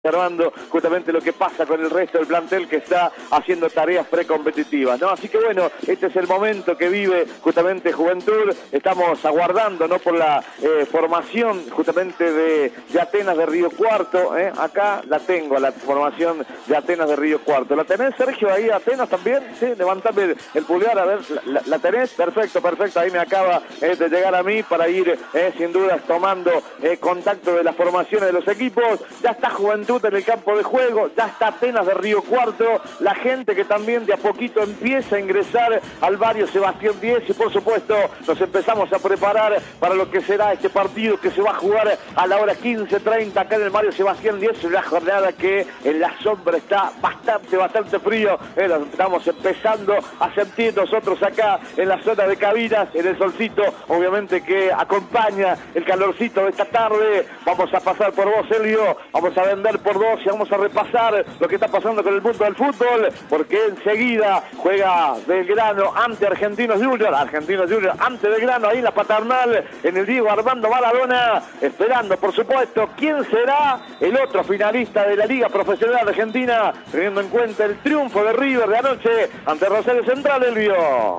observando justamente lo que pasa con el resto del plantel que está haciendo tareas precompetitivas, ¿no? Así que bueno, este es el momento que vive justamente Juventud. Estamos aguardando, ¿no?, por la formación justamente de Atenas de Río Cuarto, ¿eh? Acá la tengo, la formación de Atenas de Río Cuarto. ¿La tenés, Sergio, ahí Atenas también? Sí, levantame el pulgar, a ver, ¿la tenés? Perfecto, ahí me acaba de llegar a mí para ir sin dudas tomando contacto de las formaciones de los equipos. Ya está Juventud en el campo de juego, ya está Atenas de Río Cuarto, la gente que también de a poquito empieza a ingresar al barrio Sebastián 10 y por supuesto nos empezamos a preparar para lo que será este partido que se va a jugar a la hora 15:30 acá en el barrio Sebastián 10, una jornada que en la sombra está bastante frío, lo estamos empezando a sentir nosotros acá en la zona de cabinas, en el solcito obviamente que acompaña el calorcito de esta tarde. Vamos a pasar por vos, Elvio, vamos a vender por dos y vamos a repasar lo que está pasando con el mundo del fútbol, porque enseguida juega Belgrano ante Argentinos Juniors ante Belgrano, ahí en la Paternal, en el Diego Armando Maradona, esperando por supuesto quién será el otro finalista de la Liga Profesional Argentina, teniendo en cuenta el triunfo de River de anoche ante Rosario Central. Elvio,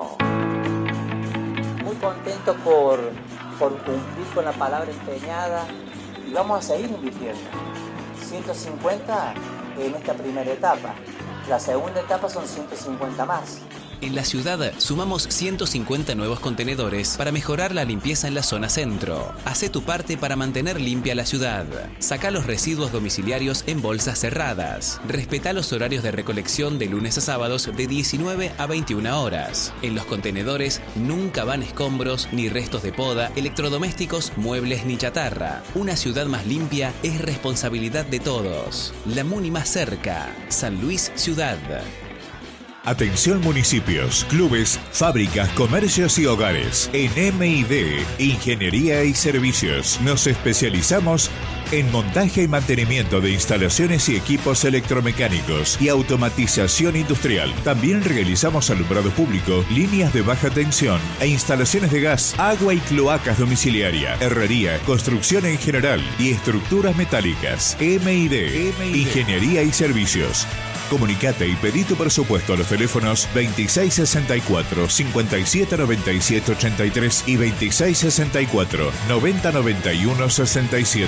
muy contento por cumplir con la palabra empeñada y vamos a seguir invirtiendo. 150 en esta primera etapa. La segunda etapa son 150 más. En la ciudad sumamos 150 nuevos contenedores para mejorar la limpieza en la zona centro. Hacé tu parte para mantener limpia la ciudad. Sacá los residuos domiciliarios en bolsas cerradas. Respetá los horarios de recolección de lunes a sábados de 19 a 21 horas. En los contenedores nunca van escombros ni restos de poda, electrodomésticos, muebles ni chatarra. Una ciudad más limpia es responsabilidad de todos. La Muni más cerca. San Luis Ciudad. Atención municipios, clubes, fábricas, comercios y hogares. En M&D, Ingeniería y Servicios, nos especializamos en montaje y mantenimiento de instalaciones y equipos electromecánicos y automatización industrial. También realizamos alumbrado público, líneas de baja tensión e instalaciones de gas, agua y cloacas domiciliaria, herrería, construcción en general y estructuras metálicas. M&D, Ingeniería y Servicios. Comunicate y pedí tu presupuesto a los teléfonos 2664 5797 83 y 2664 9091 67.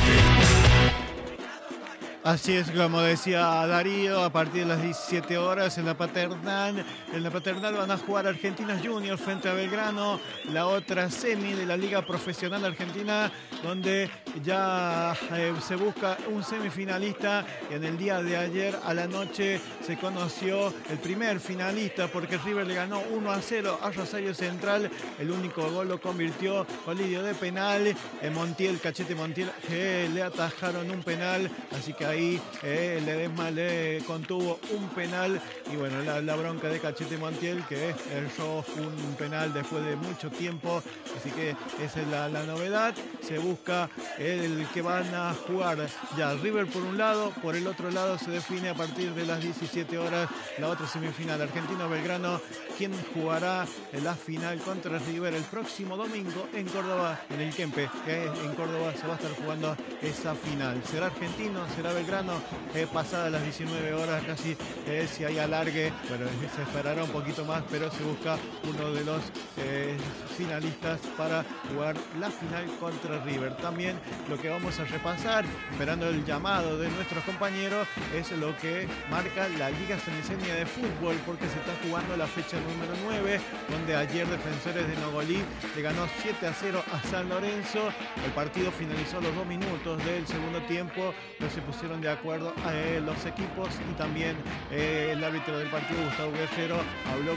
Así es, como decía Darío, a partir de las 17 horas en la Paternal van a jugar Argentinos Juniors frente a Belgrano, la otra semi de la Liga Profesional Argentina, donde ya se busca un semifinalista. En el día de ayer a la noche se conoció el primer finalista, porque River le ganó 1-0 a Rosario Central. El único gol lo convirtió Olidio de penal, Cachete Montiel, que le atajaron un penal, así que ahí Ledesma le contuvo un penal y bueno, la bronca de Cachete Montiel, que erró un penal después de mucho tiempo, así que esa es la novedad. Se busca el que van a jugar ya River por un lado, por el otro lado se define a partir de las 17 horas la otra semifinal, Argentino Belgrano, quien jugará en la final contra River el próximo domingo en Córdoba, en el Kempe, que en Córdoba se va a estar jugando esa final. ¿Será Argentino? ¿Será Belgrano? Pasadas las 19 horas casi, si hay alargue, bueno, se esperará un poquito más, pero se busca uno de los finalistas para jugar la final contra River. También lo que vamos a repasar, esperando el llamado de nuestros compañeros, es lo que marca la Liga Sanluiseña de Fútbol, porque se está jugando la fecha número 9, donde ayer Defensores de Nogolí le ganó 7-0 a San Lorenzo. El partido finalizó a los 2 minutos del segundo tiempo, no se pusieron de acuerdo los equipos y también el árbitro del partido, Gustavo Guerrero, habló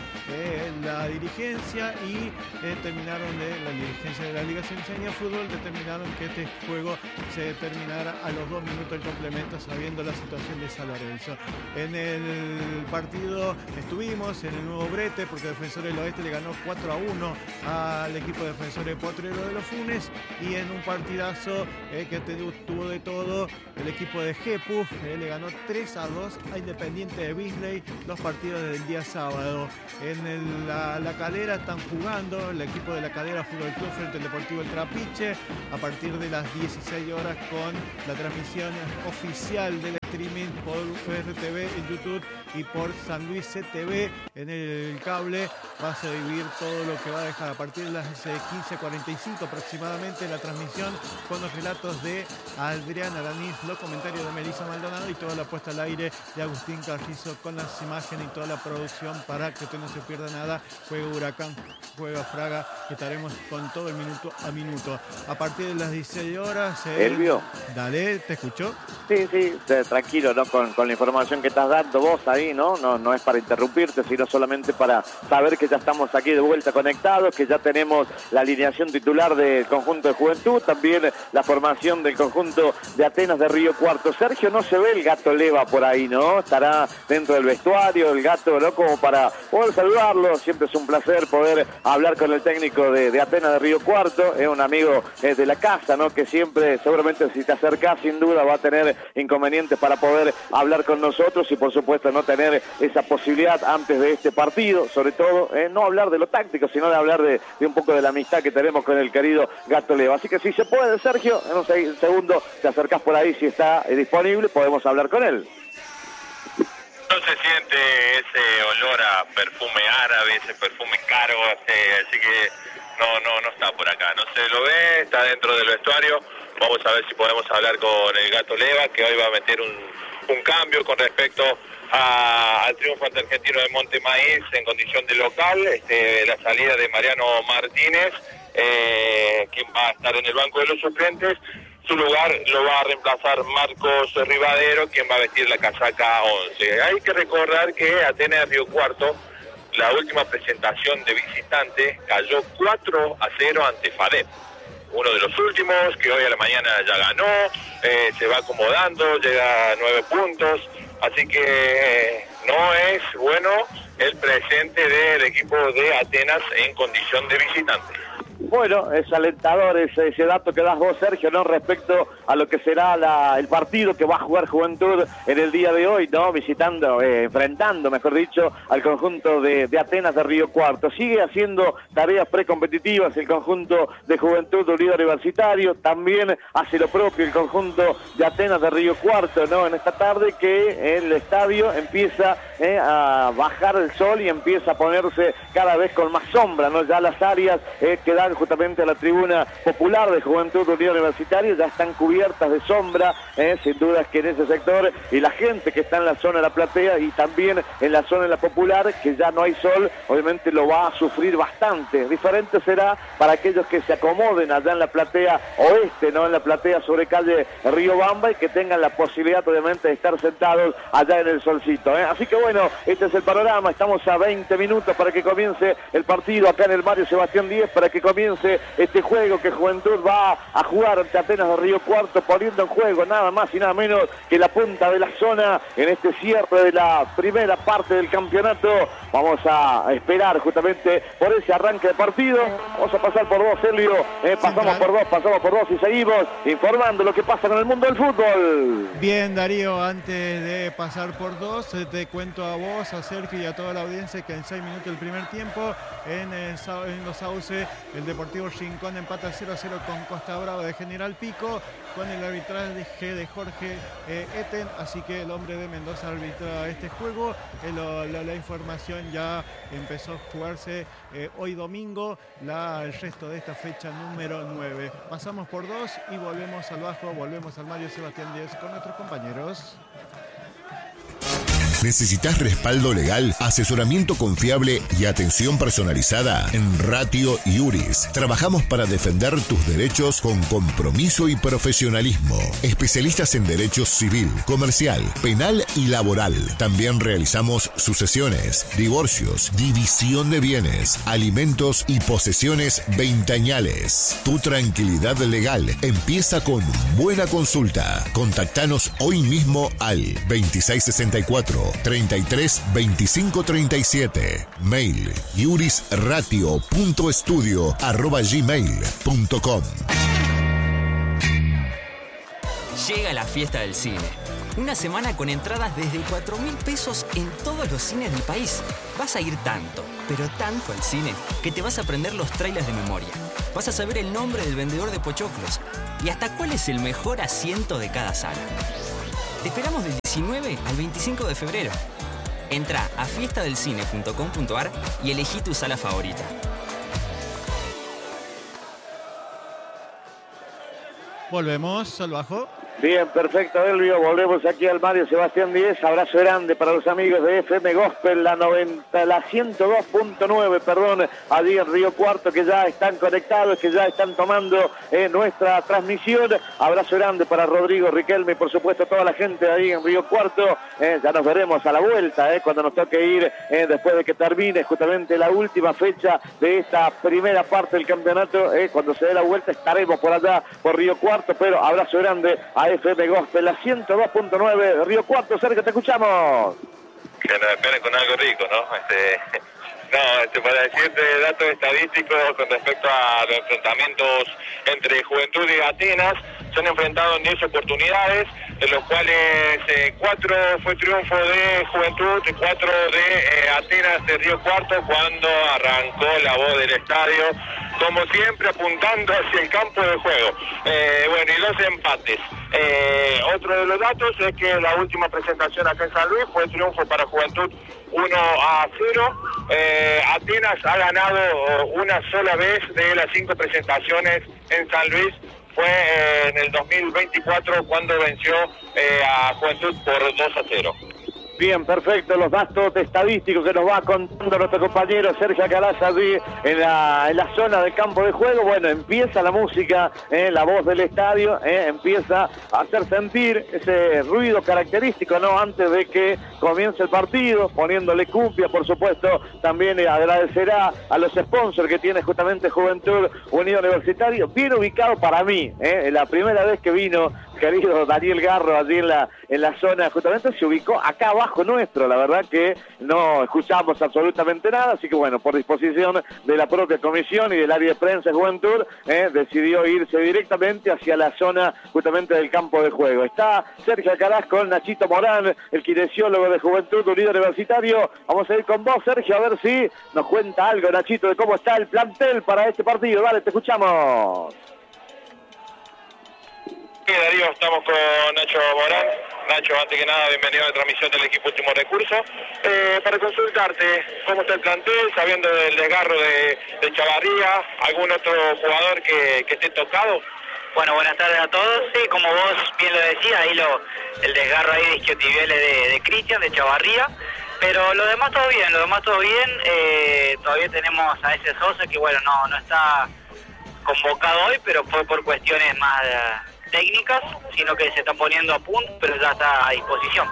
con la dirigencia y la dirigencia de la Liga Sanluiseña de Fútbol determinaron que este juego se terminara a los 2 minutos del complemento, sabiendo la situación de San Lorenzo. En el partido estuvimos en el Nuevo Brete, porque Defensores del Oeste le ganó 4-1 al equipo de Defensores Potrero de los Funes, y en un partidazo que tuvo de todo el equipo equipo de Jepu le ganó 3-2 a Independiente de Beasley los partidos del día sábado. En la Calera están jugando el equipo de la Calera Fútbol Club frente al Deportivo El Trapiche a partir de las 16 horas con la transmisión oficial del streaming por RTV en YouTube y por San Luis CTV en el cable. Vas a vivir todo lo que va a dejar a partir de las 15:45 aproximadamente la transmisión con los relatos de Adrián Aranís, los comentarios de Melissa Maldonado y toda la puesta al aire de Agustín Carrizo con las imágenes y toda la producción para que usted no se pierda nada. Juega Huracán, juega Fraga, estaremos con todo el minuto a minuto. A partir de las 16 horas... Elvio. Dale, ¿te escuchó? Sí, tranquilo, ¿no? Con la información que estás dando vos ahí, ¿no? No es para interrumpirte, sino solamente para saber que ya estamos aquí de vuelta conectados, que ya tenemos la alineación titular del conjunto de Juventud, también la formación del conjunto de Atenas de Río Cuarto. Sergio, no se ve el Gato Leva por ahí, ¿no? Estará dentro del vestuario, el Gato, ¿no? Como para poder saludarlo. Siempre es un placer poder hablar con el técnico de Atenas de Río Cuarto. Es un amigo de la casa, ¿no? Que siempre, seguramente, si te acercás, sin duda va a tener inconvenientes para poder hablar con nosotros y, por supuesto, no tener esa posibilidad antes de este partido. Sobre todo, no hablar de lo táctico, sino de hablar de un poco de la amistad que tenemos con el querido Gato Leva. Así que si se puede, Sergio, en un segundo te acercás por ahí, si está disponible, podemos hablar con él. No se siente ese olor a perfume árabe, ese perfume caro, así que no está por acá. No se lo ve, está dentro del vestuario. Vamos a ver si podemos hablar con el Gato Leva, que hoy va a meter un cambio con respecto al triunfo ante Argentino de Montemaíz en condición de local, la salida de Mariano Martínez, quien va a estar en el banco de los suplentes. Su lugar lo va a reemplazar Marcos Rivadero, quien va a vestir la casaca 11. Hay que recordar que Atenas de Río Cuarto, la última presentación de visitante, cayó 4-0 ante FADEP. Uno de los últimos, que hoy a la mañana ya ganó, se va acomodando, llega a 9 puntos, así que no es bueno el presente del equipo de Atenas en condición de visitante. Bueno, es alentador ese dato que das vos, Sergio, ¿no? Respecto a lo que será el partido que va a jugar Juventud en el día de hoy, ¿no? Enfrentando, mejor dicho, al conjunto de Atenas de Río Cuarto. Sigue haciendo tareas precompetitivas el conjunto de Juventud de Unido Universitario. También hace lo propio el conjunto de Atenas de Río Cuarto, ¿no? En esta tarde que el estadio empieza a bajar el sol y empieza a ponerse cada vez con más sombra, ¿no? Ya las áreas que dan justamente a la tribuna popular de Juventud de Unión Universitaria ya están cubiertas de sombra, sin duda es que en ese sector, y la gente que está en la zona de la platea y también en la zona de la popular, que ya no hay sol, obviamente lo va a sufrir bastante. Diferente será para aquellos que se acomoden allá en la platea oeste, no en la platea sobre calle Riobamba, y que tengan la posibilidad obviamente de estar sentados allá en el solcito, Así que bueno, este es el panorama. Estamos a 20 minutos para que comience el partido acá en el Mario Sebastián Díez, para que comience este juego que Juventud va a jugar ante Atenas de Río Cuarto, poniendo en juego nada más y nada menos que la punta de la zona en este cierre de la primera parte del campeonato. Vamos a esperar justamente por ese arranque de partido. Vamos a pasar por vos, Elvio. Pasamos por vos y seguimos informando lo que pasa con el mundo del fútbol. Bien, Darío, antes de pasar por dos, te cuento a vos, a Sergio y a toda la audiencia que en 6 minutos del primer tiempo en Los Sauces el Deportivo Rincón empata 0-0 con Costa Brava de General Pico, con el arbitraje de Jorge Eten, así que el hombre de Mendoza arbitra este juego. La información ya empezó a jugarse hoy domingo, el resto de esta fecha número 9. Pasamos por dos y volvemos al bajo, volvemos al Mario Sebastián Díez con nuestros compañeros. ¿Necesitas respaldo legal, asesoramiento confiable y atención personalizada? En Ratio Iuris trabajamos para defender tus derechos con compromiso y profesionalismo. Especialistas en derecho civil, comercial, penal y laboral. También realizamos sucesiones, divorcios, división de bienes, alimentos y posesiones veinteañales. Tu tranquilidad legal empieza con buena consulta. Contactanos hoy mismo al 2664 33 25 37. Mail iurisratio.estudio@gmail.com. Llega la fiesta del cine. Una semana con entradas desde 4.000 pesos en todos los cines del país. Vas a ir tanto, pero tanto al cine, que te vas a aprender los trailers de memoria. Vas a saber el nombre del vendedor de pochoclos y hasta cuál es el mejor asiento de cada sala. Te esperamos del 19 al 25 de febrero. Entra a fiestadelcine.com.ar y elegí tu sala favorita. Volvemos al bajo. Bien, perfecto, Elvio. Volvemos aquí al Mario Sebastián 10. Abrazo grande para los amigos de FM Gospel, la 102.9, perdón, allí en Río Cuarto, que ya están conectados, que ya están tomando nuestra transmisión. Abrazo grande para Rodrigo, Riquelme y por supuesto toda la gente de ahí en Río Cuarto. Ya nos veremos a la vuelta, cuando nos toque ir, después de que termine justamente la última fecha de esta primera parte del campeonato. Cuando se dé la vuelta estaremos por allá, por Río Cuarto, pero abrazo grande a FM Gospel, la 102.9 de Río Cuarto. Sergio, te escuchamos. Que nos esperen con algo rico, ¿no? Para decirte datos estadísticos con respecto a los enfrentamientos entre Juventud y Atenas, se han enfrentado en 10 oportunidades, de los cuales 4 fue triunfo de Juventud y 4 de Atenas de Río Cuarto, cuando arrancó la voz del estadio, como siempre apuntando hacia el campo de juego. Y 2 empates. Otro de los datos es que la última presentación acá en San Luis fue triunfo para Juventud 1-0. Atenas ha ganado una sola vez de las 5 presentaciones en San Luis. Fue en el 2024 cuando venció a Juventud por 2-0. Bien, perfecto, los datos estadísticos que nos va contando nuestro compañero Sergio Alcaraz allí en la zona del campo de juego. Bueno, empieza la música, la voz del estadio, empieza a hacer sentir ese ruido característico, ¿no? Antes de que comience el partido, poniéndole cumbia, por supuesto. También agradecerá a los sponsors que tiene justamente Juventud Unido Universitario, bien ubicado para mí, la primera vez que vino querido Daniel Garro allí en la zona, justamente se ubicó acá abajo nuestro. La verdad que no escuchamos absolutamente nada, así que bueno, por disposición de la propia comisión y del área de prensa de Juventud, decidió irse directamente hacia la zona justamente del campo de juego. Está Sergio Alcaraz con Nachito Morán, el kinesiólogo de Juventud Unido Universitario. Vamos a ir con vos, Sergio, a ver si nos cuenta algo, Nachito, de cómo está el plantel para este partido. Dale, te escuchamos. Darío, estamos con Nacho Morán. Nacho, antes que nada, bienvenido a la transmisión del equipo Último Recurso. Para consultarte, ¿cómo está el plantel? Sabiendo del desgarro de Chavarría, ¿algún otro jugador que esté tocado? Bueno, buenas tardes a todos. Sí, como vos bien lo decías, ahí el desgarro ahí de isquiotibiales de Cristian, de Chavarría. Pero lo demás todo bien, todavía tenemos a ese Sosa que bueno, no está convocado hoy, pero fue por cuestiones más técnicas, sino que se está poniendo a punto, pero ya está a disposición.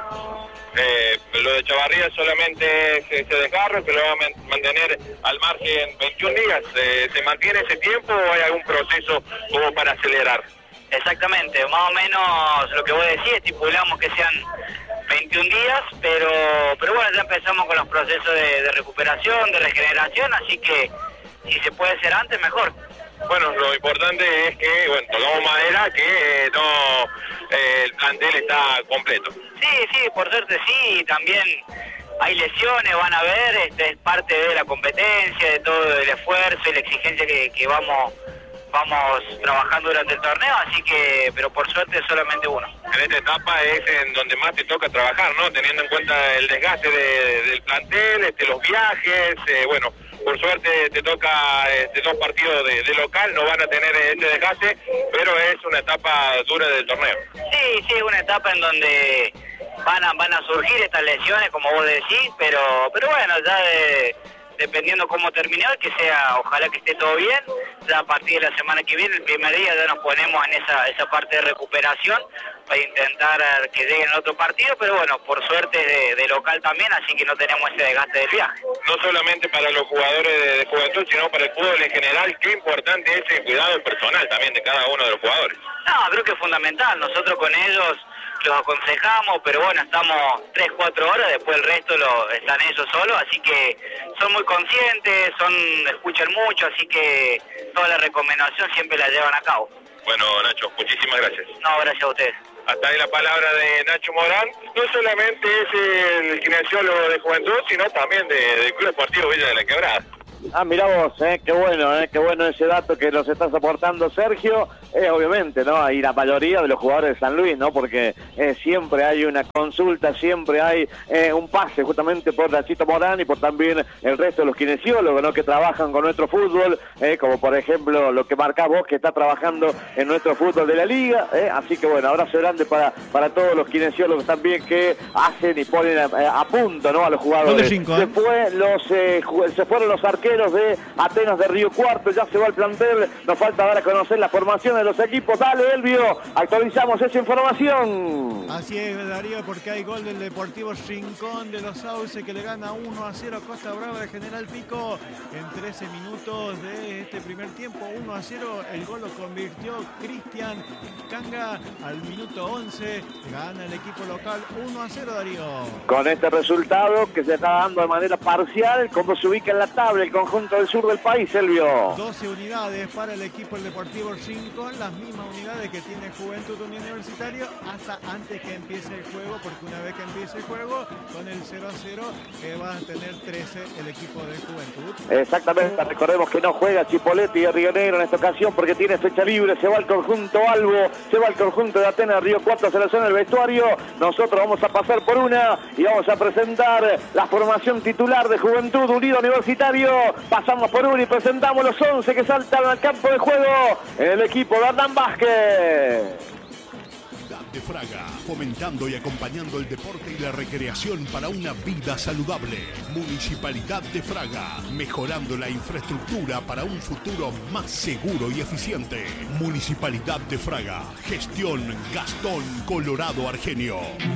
Lo de Chavarría solamente se desgarro, que lo va a mantener al margen 21 días. ¿Se mantiene ese tiempo o hay algún proceso como para acelerar? Exactamente, más o menos lo que vos decís, estipulamos que sean 21 días, pero bueno, ya empezamos con los procesos de recuperación, de regeneración, así que si se puede hacer antes, mejor. Bueno, lo importante es que, bueno, tocamos madera, que el plantel está completo. Sí, por suerte sí, también hay lesiones, van a ver, es parte de la competencia, de todo el esfuerzo y la exigencia que vamos trabajando durante el torneo, así que, pero por suerte solamente uno. En esta etapa es en donde más te toca trabajar, ¿no? Teniendo en cuenta el desgaste del plantel, los viajes, bueno, por suerte te toca 2 partidos de local, no van a tener este desgaste, pero es una etapa dura del torneo. Sí, es una etapa en donde van a surgir estas lesiones, como vos decís, pero bueno, ya dependiendo cómo termine, que sea, ojalá que esté todo bien. Ya a partir de la semana que viene, el primer día, ya nos ponemos en esa parte de recuperación para intentar que lleguen al otro partido, pero bueno, por suerte de local también, así que no tenemos ese desgaste del viaje. No solamente para los jugadores de Juventud, sino para el fútbol en general, qué importante es el cuidado personal también de cada uno de los jugadores. No, creo que es fundamental, nosotros con ellos los aconsejamos, pero bueno, estamos 3-4 horas, después el resto están ellos solos, así que son muy conscientes, escuchan mucho, así que toda la recomendación siempre la llevan a cabo. Bueno, Nacho, muchísimas gracias. No, gracias a ustedes. Hasta ahí la palabra de Nacho Morán. No solamente es el kinesiólogo de Juventud, sino también del Club Deportivo Villa de la Quebrada. Ah, mirá vos, qué bueno ese dato que nos estás aportando, Sergio. Obviamente, ¿no? Y la mayoría de los jugadores de San Luis, ¿no? Porque siempre hay una consulta, siempre hay un pase justamente por Nachito Morán y por también el resto de los kinesiólogos, ¿no? Que trabajan con nuestro fútbol, como por ejemplo lo que marcás vos, que está trabajando en nuestro fútbol de la liga. Así que bueno, abrazo grande para todos los kinesiólogos también que hacen y ponen a punto, ¿no? A los jugadores. Se fueron los arqueros de Atenas de Río Cuarto, ya se va el plantel, nos falta dar a conocer la formación de los equipos. Dale, Elvio, actualizamos esa información. Así es, Darío, porque hay gol del Deportivo Rincón de los Sauces que le gana 1-0 a Costa Brava de General Pico en 13 minutos de este primer tiempo. 1-0, el gol lo convirtió Cristian Canga al minuto 11, gana el equipo local 1-0, Darío. Con este resultado que se está dando de manera parcial, ¿cómo se ubica en la tabla el conjunto del sur del país, Elvio? 12 unidades para el equipo del Deportivo Rincón, las mismas unidades que tiene Juventud Universitario hasta antes que empiece el juego, porque una vez que empiece el juego, con el 0-0 va a tener 13 el equipo de Juventud. Exactamente, recordemos que no juega Chipoletti de Río Negro en esta ocasión porque tiene fecha libre, se va el conjunto Albo, se va el conjunto de Atenas de Río Cuarto, se lesiona el vestuario. Nosotros vamos a pasar por una y vamos a presentar la formación titular de Juventud Unido Universitario. Pasamos por una y presentamos los 11 que saltan al campo de juego en el equipo de Hernán Vázquez. De Fraga, fomentando y acompañando el deporte y la recreación para una vida saludable. Municipalidad de Fraga, mejorando la infraestructura para un futuro más seguro y eficiente. Municipalidad de Fraga, gestión Gastón Colorado Argenio.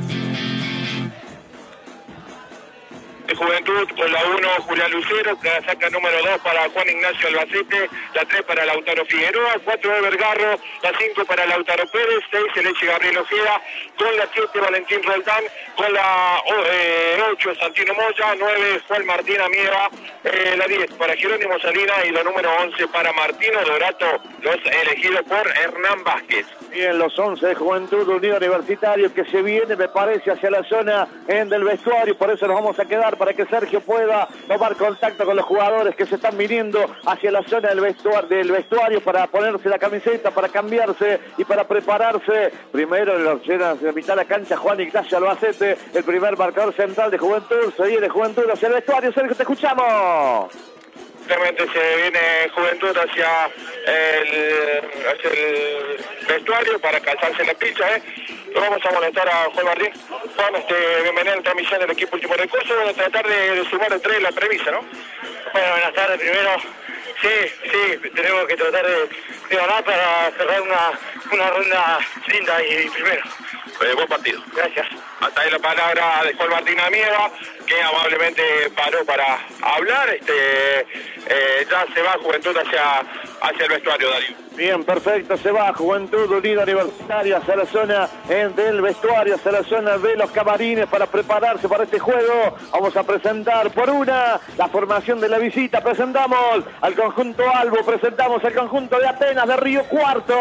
De Juventud con la 1 Julián Lucero, que saca número 2 para Juan Ignacio Albacete, la 3 para Lautaro Figueroa, 4 Eber Garro, la 5 para Lautaro Pérez, 6 Eleche Gabriel Ojeda, con la 7 Valentín Roldán, con la 8 Santino Moya, 9 Juan Martín Amieva, la 10 para Jerónimo Salina y la número 11 para Martino Dorato, los elegidos por Hernán Vázquez. Bien, los 11 de Juventud Unido Universitario que se viene, me parece, hacia la zona del vestuario, por eso nos vamos a quedar para que Sergio pueda tomar contacto con los jugadores que se están viniendo hacia la zona del vestuario para ponerse la camiseta, para cambiarse y para prepararse. Primero en la mitad de la cancha Juan Ignacio Albacete, el primer marcador central de Juventud, se viene Juventud hacia el vestuario. Sergio, te escuchamos. Simplemente se viene Juventud hacia el vestuario para calzarse la pista. Lo vamos a molestar a Juan Martín. Juan, bienvenido a la transmisión del equipo Último Recurso. Vamos a tratar de sumar el 3 la premisa, ¿no? Bueno, buenas tardes. Primero, sí, tenemos que tratar de ganar para cerrar una ronda linda y primero. Buen partido. Gracias. Hasta ahí la palabra de Juan Martín Amieva, que amablemente paró para hablar. Ya se va Juventud hacia el vestuario, Darío. Bien, perfecto, se va Juventud Unida Universitaria hacia la zona del vestuario, hacia la zona de los camarines para prepararse para este juego. Vamos a presentar por una la formación de la visita. Presentamos al conjunto Albo, presentamos al conjunto de Atenas de Río Cuarto.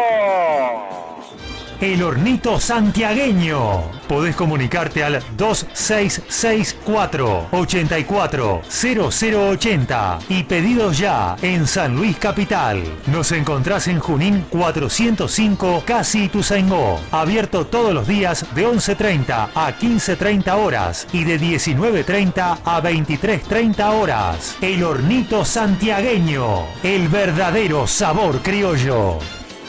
El Hornito Santiagueño. Podés comunicarte al 2664 84 0080 y pedidos ya en San Luis Capital. Nos encontrás en Junín 405, Casi Ituzaingó. Abierto todos los días de 11:30 a 15:30 horas y de 19:30 a 23:30 horas. El Hornito Santiagueño. El verdadero sabor criollo.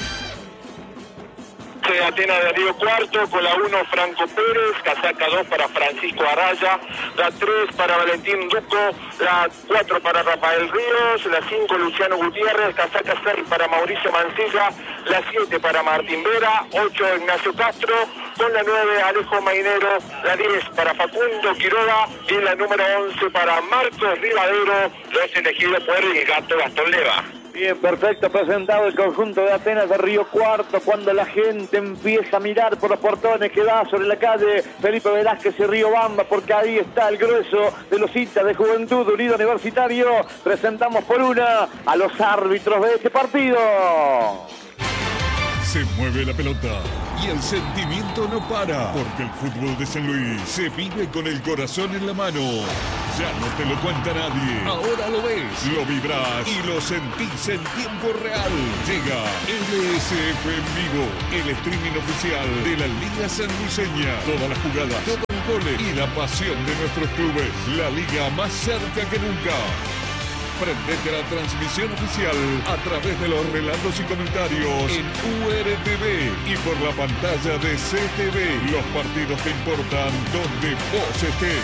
De Atenas de Río Cuarto, con la 1 Franco Pérez, casaca 2 para Francisco Araya, la 3 para Valentín Duco, la 4 para Rafael Ríos, la 5 Luciano Gutiérrez, casaca 6 para Mauricio Mancilla, la 7 para Martín Vera, 8 Ignacio Castro, con la 9 Alejo Mainero, la 10 para Facundo Quiroga y la número 11 para Marcos Rivadero, los elegidos por el gato Gastón Leva. Bien, perfecto, presentado el conjunto de Atenas de Río Cuarto, cuando la gente empieza a mirar por los portones que da sobre la calle Felipe Velázquez y Río Bamba, porque ahí está el grueso de los hinchas de Juventud Unido Universitario. Presentamos por una a los árbitros de este partido. Se mueve la pelota y el sentimiento no para, porque el fútbol de San Luis se vive con el corazón en la mano. Ya no te lo cuenta nadie, ahora lo ves, lo vibras y lo sentís en tiempo real. Llega LSF en vivo, el streaming oficial de la Liga Sanluiseña. Todas las jugadas, todos los goles y la pasión de nuestros clubes. La liga más cerca que nunca. Prendete a la transmisión oficial a través de los relatos y comentarios en URTV y por la pantalla de CTV. Los partidos que importan donde vos estés.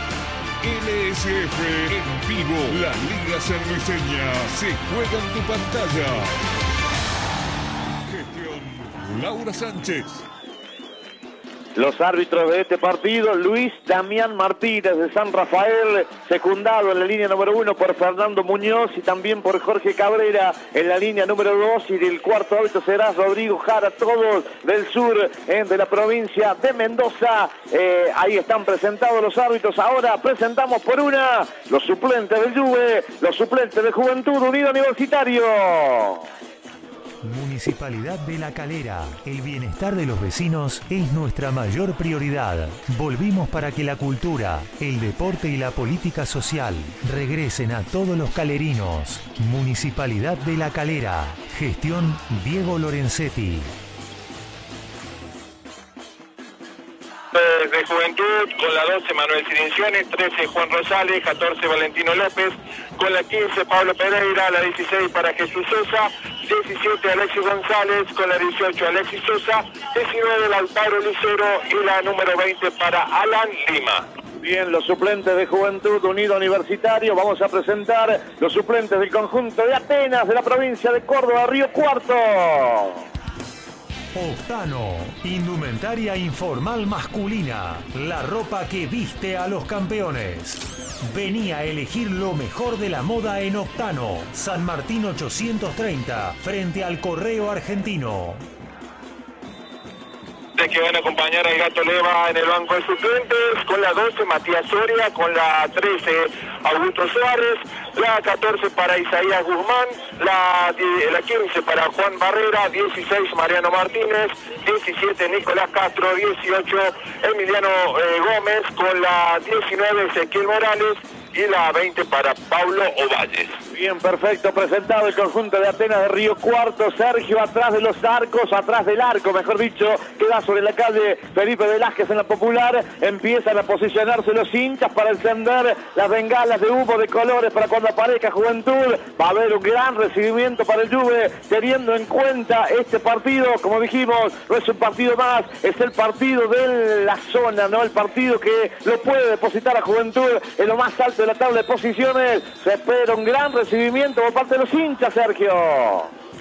LSF en vivo, la Liga Sanluiseña se juega en tu pantalla. Gestión Laura Sánchez. Los árbitros de este partido, Luis Damián Martínez de San Rafael, secundado en la línea número 1 por Fernando Muñoz y también por Jorge Cabrera en la línea número 2, y del cuarto árbitro será Rodrigo Jara, todos del sur de la provincia de Mendoza. Ahí están presentados los árbitros. Ahora presentamos por una los suplentes del Juve, los suplentes de Juventud Unida Universitario. Municipalidad de La Calera. El bienestar de los vecinos es nuestra mayor prioridad. Volvimos para que la cultura, el deporte y la política social regresen a todos los calerinos. Municipalidad de La Calera. Gestión Diego Lorenzetti. De Juventud, con la 12 Manuel Cirincione, 13 Juan Rosales, 14 Valentino López, con la 15 Pablo Pereira, la 16 para Jesús Sosa, 17 Alexis González, con la 18 Alexis Sosa, 19 Lautaro Lucero y la número 20 para Alan Lima. Bien, los suplentes de Juventud Unido Universitario. Vamos a presentar los suplentes del conjunto de Atenas de la provincia de Córdoba, Río Cuarto. Octano, indumentaria informal masculina, la ropa que viste a los campeones. Vení a elegir lo mejor de la moda en Octano, San Martín 830, frente al Correo Argentino. Que van a acompañar al Gato Leva en el banco de suplentes, con la 12 Matías Soria, con la 13 Augusto Suárez, la 14 para Isaías Guzmán, la 15 para Juan Barrera, 16 Mariano Martínez, 17 Nicolás Castro, 18 Emiliano Gómez, con la 19 Ezequiel Morales y la 20 para Paulo Ovalles. Bien, perfecto, presentado el conjunto de Atenas de Río Cuarto. Sergio, atrás de los arcos, atrás del arco, mejor dicho, queda sobre la calle Felipe Velázquez en la Popular. Empiezan a posicionarse los hinchas para encender las bengalas de humo de colores para cuando aparezca Juventud. Va a haber un gran recibimiento para el Juve, teniendo en cuenta este partido, como dijimos, no es un partido más, es el partido de la zona, ¿no? El partido que lo puede depositar a Juventud en lo más alto de la tabla de posiciones. Se espera un gran recibimiento por parte de los hinchas, Sergio.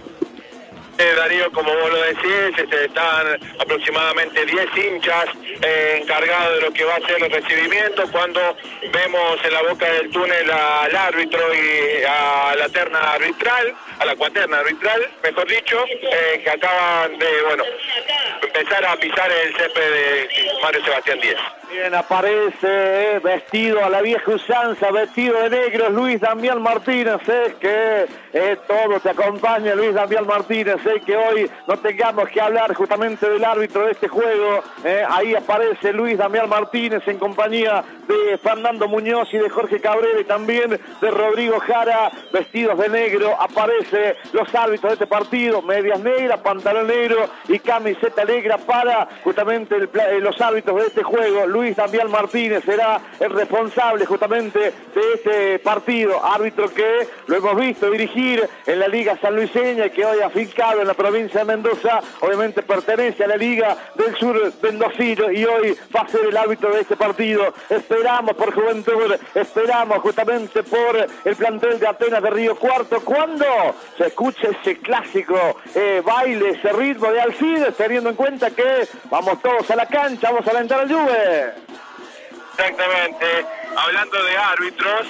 Darío, como vos lo decís, están aproximadamente 10 hinchas encargados de lo que va a ser el recibimiento. Cuando vemos en la boca del túnel al árbitro y a la terna arbitral, a la cuaterna arbitral, mejor dicho, que acaban de, empezar a pisar el césped de Mario Sebastián Díez. Bien, aparece vestido a la vieja usanza, vestido de negro, Luis Damián Martínez. Que todo te acompaña, Luis Damián Martínez. Que hoy no tengamos que hablar justamente del árbitro de este juego. Ahí aparece Luis Damián Martínez en compañía de Fernando Muñoz y de Jorge Cabrera y también de Rodrigo Jara, vestidos de negro. Aparece los árbitros de este partido, medias negras, pantalón negro y camiseta negra para justamente los árbitros de este juego. Luis Damián Martínez será el responsable justamente de este partido, árbitro que lo hemos visto dirigir en la Liga Sanluiseña y que hoy ha afincado en la provincia de Mendoza. Obviamente pertenece a la Liga del Sur mendocino y hoy va a ser el árbitro de este partido. Esperamos por Juventud, esperamos justamente por el plantel de Atenas de Río Cuarto cuando se escuche ese clásico baile, ese ritmo de Alcides, teniendo en cuenta que vamos todos a la cancha, vamos a alentar al Juve. Exactamente. Hablando de árbitros,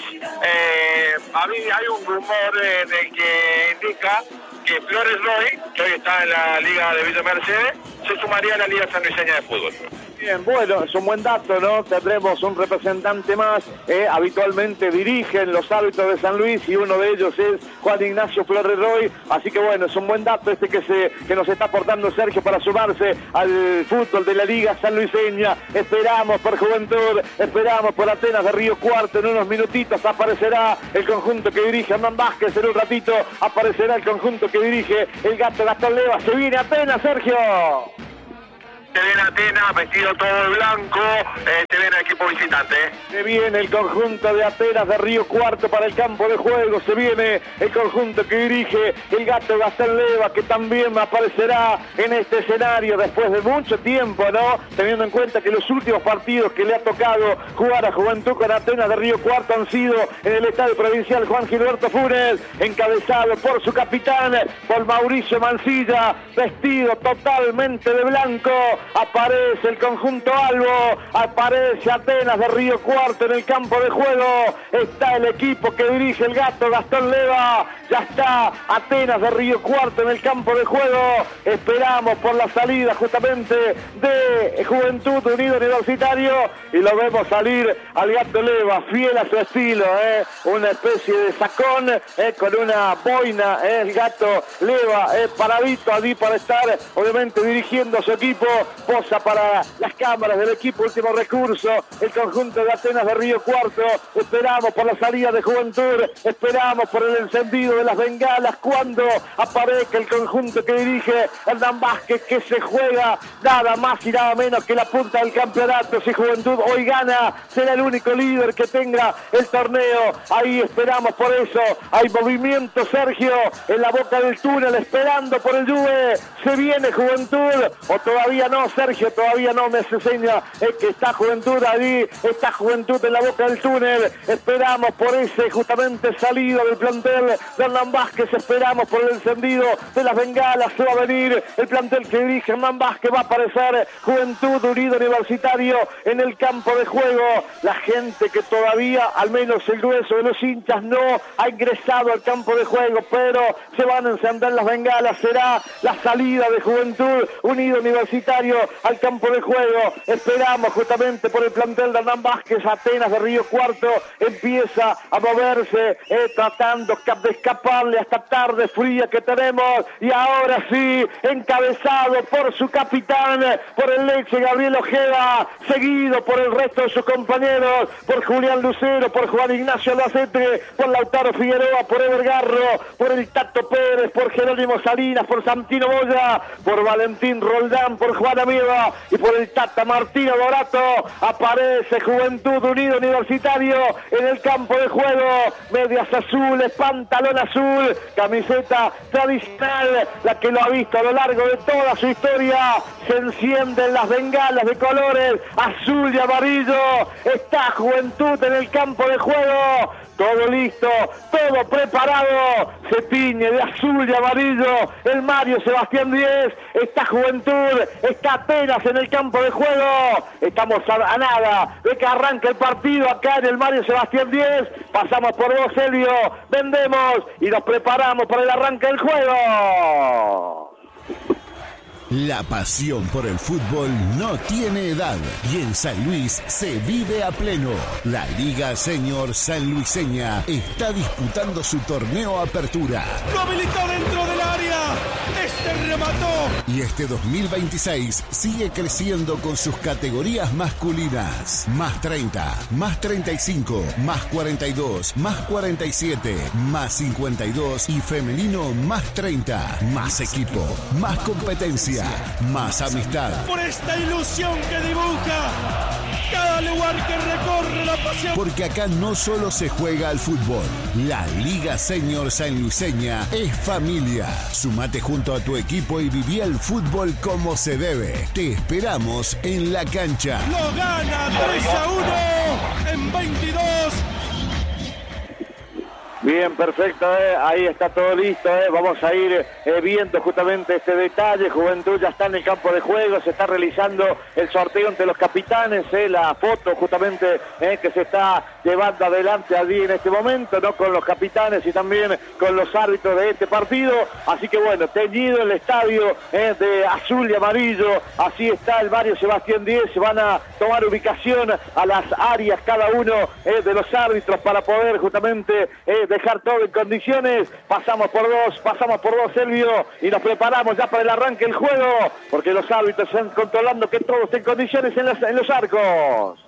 hay un rumor en el que indica que Flores Roy, que hoy está en la Liga de Villa Mercedes, se sumaría a la Liga Sanluiseña de Fútbol. Bien, bueno, es un buen dato, ¿no? Tendremos un representante más. Habitualmente dirigen los árbitros de San Luis y uno de ellos es Juan Ignacio Flores Roy. Así que bueno, es un buen dato que nos está aportando Sergio para sumarse al fútbol de la Liga Sanluiseña. Esperamos por Juventud, esperamos por Atenas de Río Cuarto. En unos minutitos aparecerá el conjunto que dirige Hernán Vázquez. En un ratito aparecerá el conjunto que dirige el Gato Gastón Leva. Se viene Atenas, Sergio. Se viene Atenas, vestido todo de blanco, se viene el equipo visitante. Se viene el conjunto de Atenas de Río Cuarto para el campo de juego. Se viene el conjunto que dirige el Gato Gastón Leva, que también aparecerá en este escenario después de mucho tiempo, ¿no? Teniendo en cuenta que los últimos partidos que le ha tocado jugar a Juventud con Atenas de Río Cuarto han sido en el estadio provincial Juan Gilberto Funes, encabezado por su capitán, por Mauricio Mancilla, vestido totalmente de blanco. Aparece el conjunto Albo, aparece Atenas de Río Cuarto en el campo de juego. Está el equipo que dirige el Gato Gastón Leva. Ya está Atenas de Río Cuarto en el campo de juego. Esperamos por la salida justamente de Juventud Unido Universitario y lo vemos salir al Gato Leva, fiel a su estilo, una especie de sacón con una boina, el Gato Leva paradito allí para estar obviamente dirigiendo a su equipo. Posa para las cámaras del equipo Último Recurso, el conjunto de Atenas de Río Cuarto. Esperamos por la salida de Juventud, esperamos por el encendido de las bengalas cuando aparezca el conjunto que dirige Hernán Vázquez, que se juega nada más y nada menos que la punta del campeonato. Si Juventud hoy gana, será el único líder que tenga el torneo. Ahí esperamos por eso. Hay movimiento, Sergio, en la boca del túnel, esperando por el Juve. Se viene Juventud, o todavía no, Sergio, todavía no, me enseña que está Juventud allí, está Juventud en la boca del túnel. Esperamos por ese justamente salido del plantel de Hernán Vázquez, esperamos por el encendido de las bengalas. Se va a venir el plantel que dirige Hernán Vázquez, va a aparecer Juventud Unido Universitario en el campo de juego. La gente que todavía, al menos el grueso de los hinchas, no ha ingresado al campo de juego, pero se van a encender las bengalas. Será la salida de Juventud Unido Universitario al campo de juego. Esperamos justamente por el plantel de Hernán Vázquez. Atenas de Río Cuarto empieza a moverse, tratando de escaparle a esta tarde fría que tenemos. Y ahora sí, encabezado por su capitán, por el Leche Gabriel Ojeda, seguido por el resto de sus compañeros, por Julián Lucero, por Juan Ignacio Albacete, por Lautaro Figueroa, por Ever Garro, por el Tato Pérez, por Jerónimo Salinas, por Santino Boya, por Valentín Roldán, por Juan Amieva y por el Tata Martino Dorato. Aparece Juventud Unido Universitario en el campo de juego. Medias azules, pantalón azul, camiseta tradicional, la que lo ha visto a lo largo de toda su historia. Se encienden las bengalas de colores azul y amarillo. Está Juventud en el campo de juego. Todo listo, todo preparado. Se tiñe de azul y amarillo el Mario Sebastián Díez. Está Juventud, está Atenas en el campo de juego. Estamos a nada de que arranque el partido acá en el Mario Sebastián Díez. Pasamos por vos, Elvio, vendemos y nos preparamos para el arranque del juego. La pasión por el fútbol no tiene edad y en San Luis se vive a pleno. La Liga Senior Sanluiseña está disputando su torneo Apertura. ¡Lo habilitó dentro del área! ¡Este remató! Y este 2026 sigue creciendo con sus categorías masculinas. Más 30, más 35, más 42, más 47, más 52 y femenino más 30. Más equipo, más competencia, más amistad. Por esta ilusión que dibuja cada lugar que recorre la pasión. Porque acá no solo se juega al fútbol. La Liga Senior Sanluiseña es familia. Sumate junto a tu equipo y viví el fútbol como se debe. Te esperamos en la cancha. Lo gana 3-1 en 22. Bien, perfecto, ahí está todo listo, vamos a ir viendo justamente este detalle. Juventud ya está en el campo de juego, se está realizando el sorteo entre los capitanes, la foto justamente que se está llevando adelante allí en este momento, ¿no? Con los capitanes y también con los árbitros de este partido, así que bueno, teñido el estadio de azul y amarillo, así está el Mario Sebastián Díez, se van a tomar ubicación a las áreas cada uno de los árbitros para poder justamente dejar todo en condiciones. Pasamos por dos, Elvio, y nos preparamos ya para el arranque del juego, porque los árbitros están controlando que todo esté en condiciones en los arcos.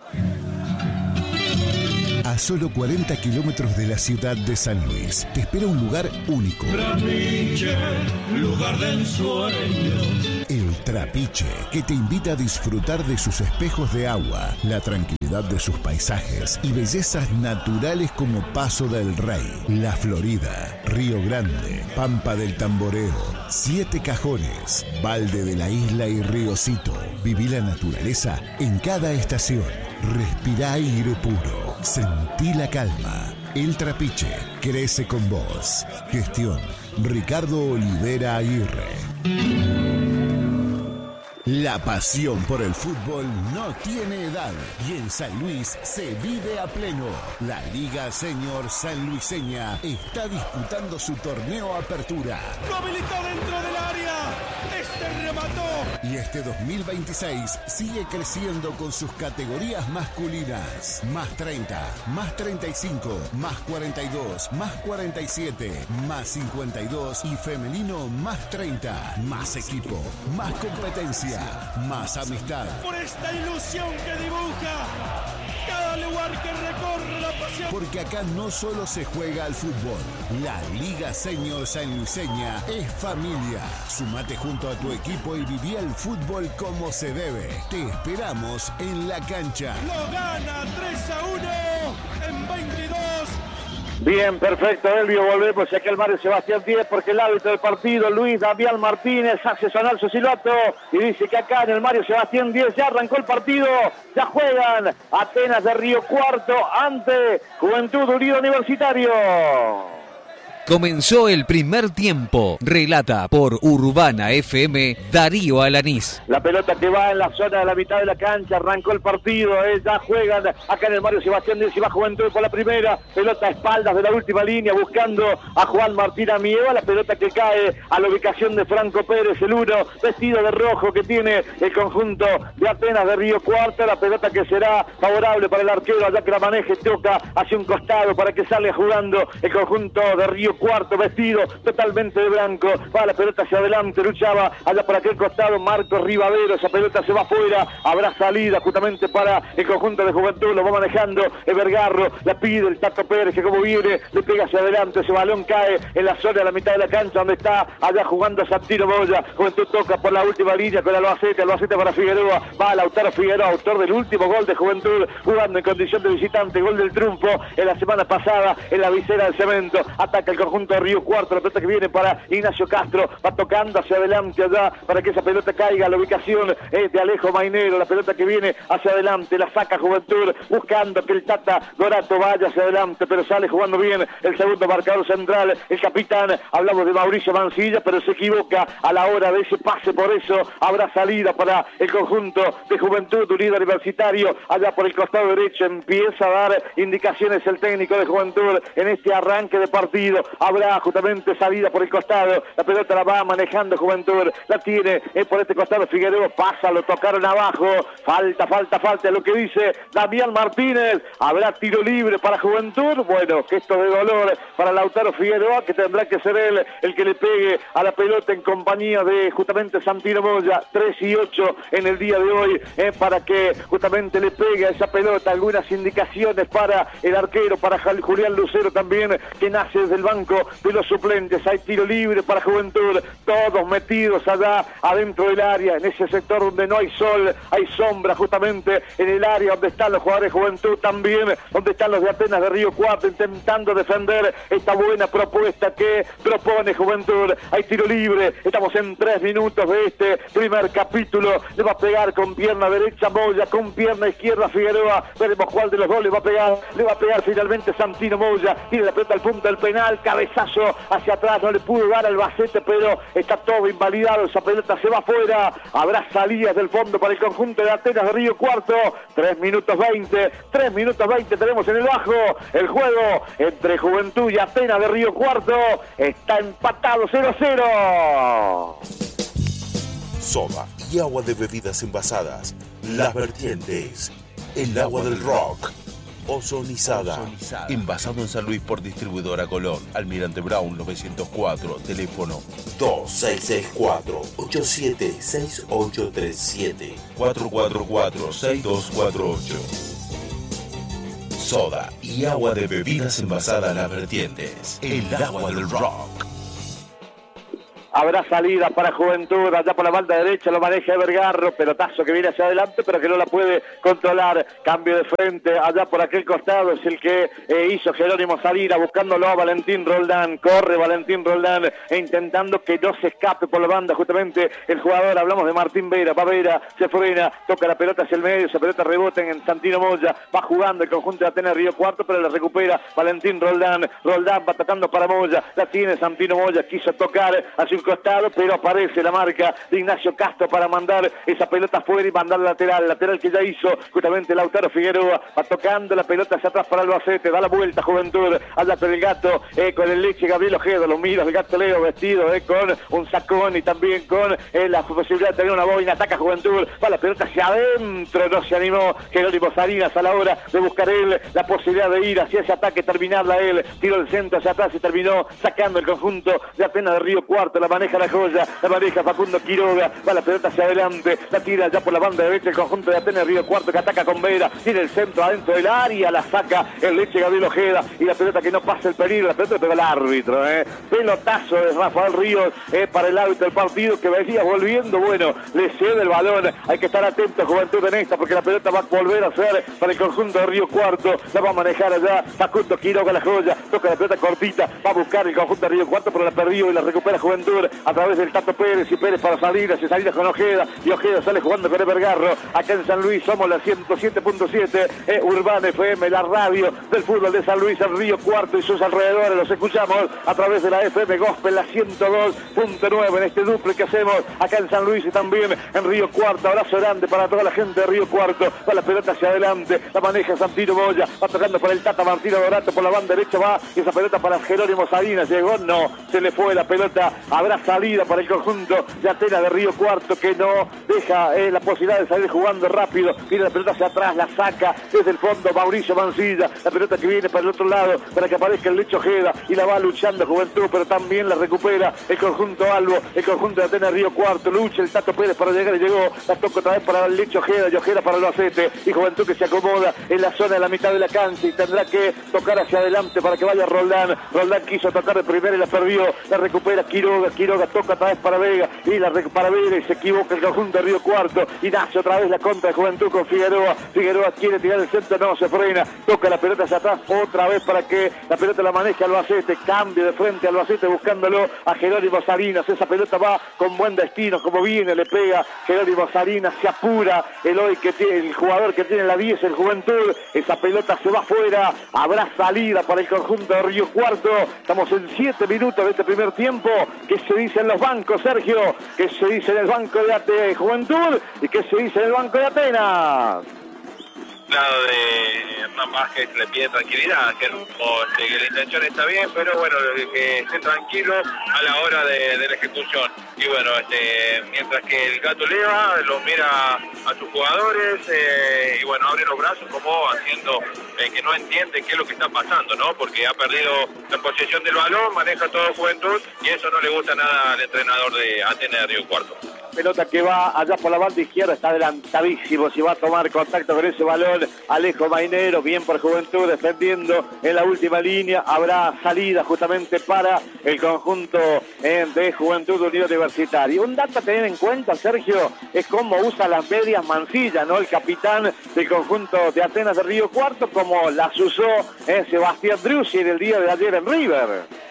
A solo 40 kilómetros de la ciudad de San Luis, te espera un lugar único. Trapiche, lugar del sueño. El Trapiche, que te invita a disfrutar de sus espejos de agua, la tranquilidad de sus paisajes y bellezas naturales como Paso del Rey, La Florida, Río Grande, Pampa del Tamboreo, Siete Cajones, Valde de la Isla y Riocito. Viví la naturaleza en cada estación. Respirá aire puro. Sentí la calma. El Trapiche crece con vos. Gestión Ricardo Olivera Aguirre. La pasión por el fútbol no tiene edad y en San Luis se vive a pleno. La Liga Senior Sanluiseña está disputando su torneo Apertura. Lo habilitó dentro del área. Este remató. Y este 2026 sigue creciendo con sus categorías masculinas. Más 30, más 35, más 42, más 47, más 52 y femenino más 30. Más equipo, más competencia. Más amistad. Por esta ilusión que dibuja cada lugar que recorre la pasión. Porque acá no solo se juega al fútbol. La Liga Senior Sanluiseña es familia. Sumate junto a tu equipo y viví el fútbol como se debe. Te esperamos en la cancha. Lo gana 3-1 en 22. Bien, perfecto, Elvio, volvemos aquí al Mario Sebastián Díez porque el árbitro del partido, Luis Damián Martínez, hace sonar su silbato y dice que acá en el Mario Sebastián Díez ya arrancó el partido, ya juegan Atenas de Río Cuarto ante Juventud Unido Universitario. Comenzó el primer tiempo. Relata por Urbana FM Darío Alanís. La pelota que va en la zona de la mitad de la cancha, arrancó el partido, ya juegan acá en el Mario Sebastián Díez y va Juventud por la primera, pelota a espaldas de la última línea buscando a Juan Martín Amieva, la pelota que cae a la ubicación de Franco Pérez, el uno, vestido de rojo que tiene el conjunto de Atenas de Río Cuarto, la pelota que será favorable para el arquero, allá que la maneje, toca hacia un costado para que salga jugando el conjunto de Río Cuarto, vestido totalmente de blanco, va la pelota hacia adelante, luchaba allá por aquel costado Marcos Rivadero, esa pelota se va afuera, habrá salida justamente para el conjunto de Juventud, lo va manejando el Vergarro, la pide el Tato Pérez, que como viene, le pega hacia adelante, ese balón cae en la zona de la mitad de la cancha donde está allá jugando Santino Moya, Juventud toca por la última línea con Albacete para Figueroa, va Lautaro Figueroa, autor del último gol de Juventud, jugando en condición de visitante, gol del triunfo en la semana pasada en la visera del Cemento, ataca el conjunto de Río Cuarto, la pelota que viene para Ignacio Castro, va tocando hacia adelante allá para que esa pelota caiga a la ubicación de Alejo Mainero, la pelota que viene hacia adelante, la saca Juventud, buscando que el Tata Dorato vaya hacia adelante, pero sale jugando bien el segundo marcador central, el capitán, hablamos de Mauricio Mancilla, pero se equivoca a la hora de ese pase, por eso habrá salida para el conjunto de Juventud Unido Universitario, allá por el costado derecho, empieza a dar indicaciones el técnico de Juventud en este arranque de partido, habrá justamente salida por el costado, la pelota la va manejando Juventud, la tiene por este costado Figueroa, pasa, lo tocaron abajo, falta, lo que dice Damián Martínez, habrá tiro libre para Juventud, bueno, gesto de dolor para Lautaro Figueroa, que tendrá que ser él el que le pegue a la pelota en compañía de justamente Santino Moya, 3-8 en el día de hoy, para que justamente le pegue a esa pelota, algunas indicaciones para el arquero, para Julián Lucero también, que nace desde el banco banco de los suplentes. Hay tiro libre para Juventud, todos metidos allá adentro del área, en ese sector donde no hay sol, hay sombra, justamente en el área donde están los jugadores de Juventud, también donde están los de Atenas de Río Cuarto, intentando defender esta buena propuesta que propone Juventud. Hay tiro libre, estamos en 3 minutos de este primer capítulo. Le va a pegar con pierna derecha Moya, con pierna izquierda Figueroa, veremos cuál de los dos le va a pegar finalmente Santino Moya, tiene la pelota al punto del penal, cabezazo hacia atrás, no le pudo dar al Albacete, pero está todo invalidado, esa pelota se va afuera, habrá salidas del fondo para el conjunto de Atenas de Río Cuarto. 3 minutos 20 tenemos en el bajo. El juego entre Juventud y Atenas de Río Cuarto está empatado 0-0. Soda y agua de bebidas envasadas, Las Vertientes, el agua del rock, ozonizada, envasado en San Luis por Distribuidora Colón, Almirante Brown 904, teléfono 2664-876837, 444-6248. Soda y agua de bebidas envasadas Las Vertientes, el agua del rock. Habrá salida para Juventud, allá por la banda derecha lo maneja Evergarro, pelotazo que viene hacia adelante, pero que no la puede controlar. Cambio de frente, allá por aquel costado es el que hizo Jerónimo Salina, buscándolo a Valentín Roldán. Corre Valentín Roldán, intentando que no se escape por la banda justamente el jugador. Hablamos de Martín Vera, va Vera, se frena, toca la pelota hacia el medio, esa pelota rebota en Santino Moya, va jugando el conjunto de Atenas Río Cuarto, pero la recupera Valentín Roldán. Roldán va tocando para Moya, la tiene Santino Moya, quiso tocar hacia un costado, pero aparece la marca de Ignacio Castro para mandar esa pelota afuera y mandar lateral que ya hizo justamente Lautaro Figueroa. Va tocando la pelota hacia atrás para Albacete, da la vuelta Juventud, allá con el gato, con el Leche Gabriel Ojeda, los miros del gato Leo vestido con un sacón y también con la posibilidad de tener una boina. Ataca Juventud, va la pelota hacia adentro, no se animó Jerónimo Salinas a la hora de buscar él la posibilidad de ir hacia ese ataque, terminarla él, tiro el centro hacia atrás y terminó sacando el conjunto de Atenas de Río Cuarto. La maneja la joya, la maneja Facundo Quiroga, va la pelota hacia adelante, la tira ya por la banda derecha el conjunto de Atenas Río Cuarto, que ataca con Vera, tiene el centro adentro del área, la saca el Leche Gabriel Ojeda y la pelota que no pasa el peligro, la pelota le pega el árbitro, pelotazo de Rafael Ríos para el árbitro del partido que venía volviendo, bueno, le cede el balón, hay que estar atento Juventud en esta porque la pelota va a volver a ser para el conjunto de Río Cuarto, la va a manejar allá Facundo Quiroga, la joya, toca la pelota cortita, va a buscar el conjunto de Río Cuarto, pero la perdió y la recupera Juventud a través del Tato Pérez, y Pérez para Salinas, y Salinas con Ojeda, y Ojeda sale jugando con Evergarro. Acá en San Luis somos la 107.7 Urbana FM, la radio del fútbol de San Luis, el Río Cuarto y sus alrededores. Los escuchamos a través de la FM Gospel, la 102.9 en este duple que hacemos acá en San Luis y también en Río Cuarto. Abrazo grande para toda la gente de Río Cuarto. Va la pelota hacia adelante, la maneja Santino Moya, va tocando para el Tata Martino Dorato por la banda derecha, va esa pelota para Jerónimo Salinas, llegó, no, se le fue la pelota, habrá salida para el conjunto de Atenas de Río Cuarto que no deja la posibilidad de salir jugando rápido, viene la pelota hacia atrás, la saca desde el fondo Mauricio Mancilla, la pelota que viene para el otro lado para que aparezca el Leche Ojeda y la va luchando Juventud, pero también la recupera el conjunto Albo, el conjunto de Atenas Río Cuarto, lucha el Tato Pérez para llegar y llegó, la toca otra vez para el Leche Ojeda y Ojeda para el Albacete y Juventud que se acomoda en la zona de la mitad de la cancha y tendrá que tocar hacia adelante para que vaya Roldán. Roldán quiso tocar de primera y la perdió, la recupera Quiroga, Quiroga toca otra vez para Vega y la para Vega y se equivoca el conjunto de Río Cuarto y nace otra vez la contra de Juventud con Figueroa. Figueroa quiere tirar el centro, no se frena, toca la pelota hacia atrás otra vez para que la pelota la maneje Albacete, cambio de frente a Albacete buscándolo a Jerónimo Salinas, esa pelota va con buen destino, como viene, le pega Jerónimo Salinas, se apura el jugador que tiene la 10, el Juventud, esa pelota se va afuera, habrá salida para el conjunto de Río Cuarto. Estamos en 7 minutos de este primer tiempo. ¿Qué se dice en los bancos, Sergio? ¿Qué se dice en el banco de Juventud? ¿Y qué se dice en el banco de Atenas? Lado de Hernán Vázquez le pide tranquilidad, que la intención está bien, pero bueno, que esté tranquilo a la hora de la ejecución. Y bueno, mientras que el Gato Leva los mira a sus jugadores y bueno, abre los brazos como haciendo que no entiende qué es lo que está pasando, ¿no? Porque ha perdido la posesión del balón, maneja todo Juventud y eso no le gusta nada al entrenador de Atenas de Río Cuarto. Pelota que va allá por la banda izquierda, está adelantadísimo, si va a tomar contacto con ese balón Alejo Mainero, bien por Juventud defendiendo en la última línea, habrá salida justamente para el conjunto de Juventud Unión Universitaria. Un dato a tener en cuenta, Sergio, es cómo usa las medias Mancilla, ¿no? El capitán del conjunto de Atenas de Río Cuarto, como las usó Sebastián Driussi en el día de ayer en River.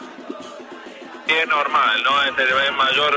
Es normal, ¿no? Es mayor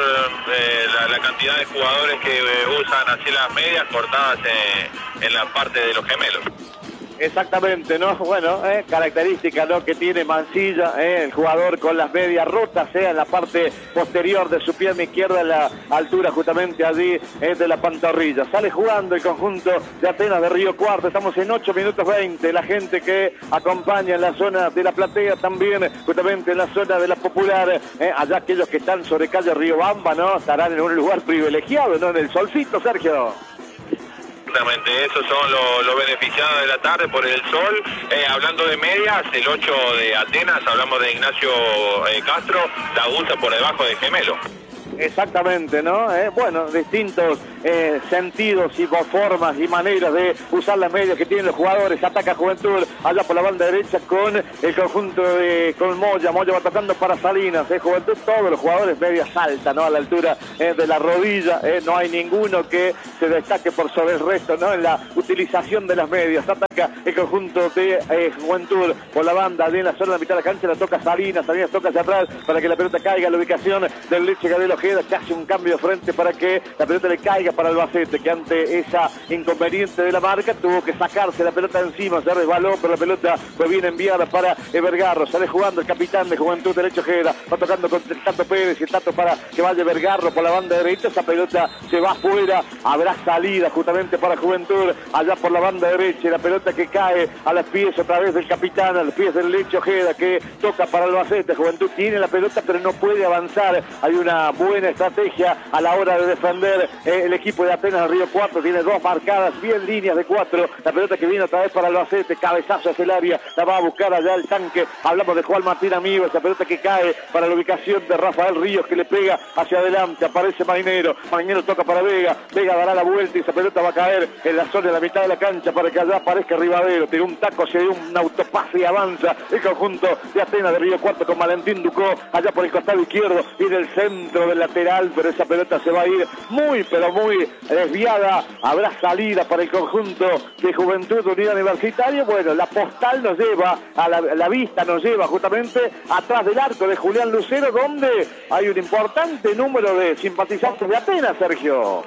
la cantidad de jugadores que usan así las medias cortadas en la parte de los gemelos. Exactamente, ¿no? Bueno, característica, ¿no?, que tiene Mancilla, el jugador con las medias rotas, en la parte posterior de su pierna izquierda, en la altura justamente allí de la pantorrilla. Sale jugando el conjunto de Atenas de Río Cuarto, estamos en 8 minutos 20, la gente que acompaña en la zona de la platea, también justamente en la zona de la popular, allá aquellos que están sobre calle Riobamba, ¿no?, estarán en un lugar privilegiado, ¿no?, en el solcito, Sergio. Exactamente, esos son los beneficiados de la tarde por el sol. Hablando de medias, el 8 de Atenas, hablamos de Ignacio Castro, la usa por debajo de gemelo. Exactamente, ¿no? Bueno, distintos sentidos y formas y maneras de usar las medias que tienen los jugadores. Ataca Juventud allá por la banda derecha con el conjunto con Moya. Moya va tocando para Salinas. Juventud, todos los jugadores medias altas, ¿no? A la altura de la rodilla. No hay ninguno que se destaque por sobre el resto, ¿no? En la utilización de las medias. Ataca el conjunto de Juventud por la banda, allí en la zona de la mitad de la cancha, la toca Salinas. Salinas toca hacia atrás para que la pelota caiga a la ubicación del Leche Gabriel Ojeda, que hace un cambio de frente para que la pelota le caiga para Albacete, que ante esa inconveniente de la marca tuvo que sacarse la pelota de encima, se resbaló, pero la pelota fue bien enviada para Evergarro. Sale jugando el capitán de Juventud de Leche Ojeda, va tocando con el Tato Pérez y el Tato para que vaya Evergarro por la banda derecha. Esa pelota se va afuera, habrá salida justamente para Juventud allá por la banda derecha, y la pelota que cae a los pies otra vez del capitán, a los pies del Leche Ojeda, que toca para Albacete. Juventud tiene la pelota pero no puede avanzar. Hay una buena estrategia a la hora de defender el equipo de Atenas de Río Cuarto. Tiene dos marcadas, bien líneas de 4. La pelota que viene otra vez para Albacete, cabezazo hacia el área, la va a buscar allá el tanque. Hablamos de Juan Martín Amigo, esa pelota que cae para la ubicación de Rafael Ríos, que le pega hacia adelante. Aparece Mainero, Mainero toca para Vega, Vega dará la vuelta y esa pelota va a caer en la zona de la mitad de la cancha para que allá aparezca Rivadero. Tiene un taco, se dio un autopase y avanza el conjunto de Atenas de Río Cuarto con Valentín Ducó allá por el costado izquierdo y en el centro del lateral, pero esa pelota se va a ir muy pero muy desviada. Habrá salida para el conjunto de Juventud Unida Universitaria. Bueno, la postal nos lleva a la vista, nos lleva justamente atrás del arco de Julián Lucero, donde hay un importante número de simpatizantes de Atenas, Sergio.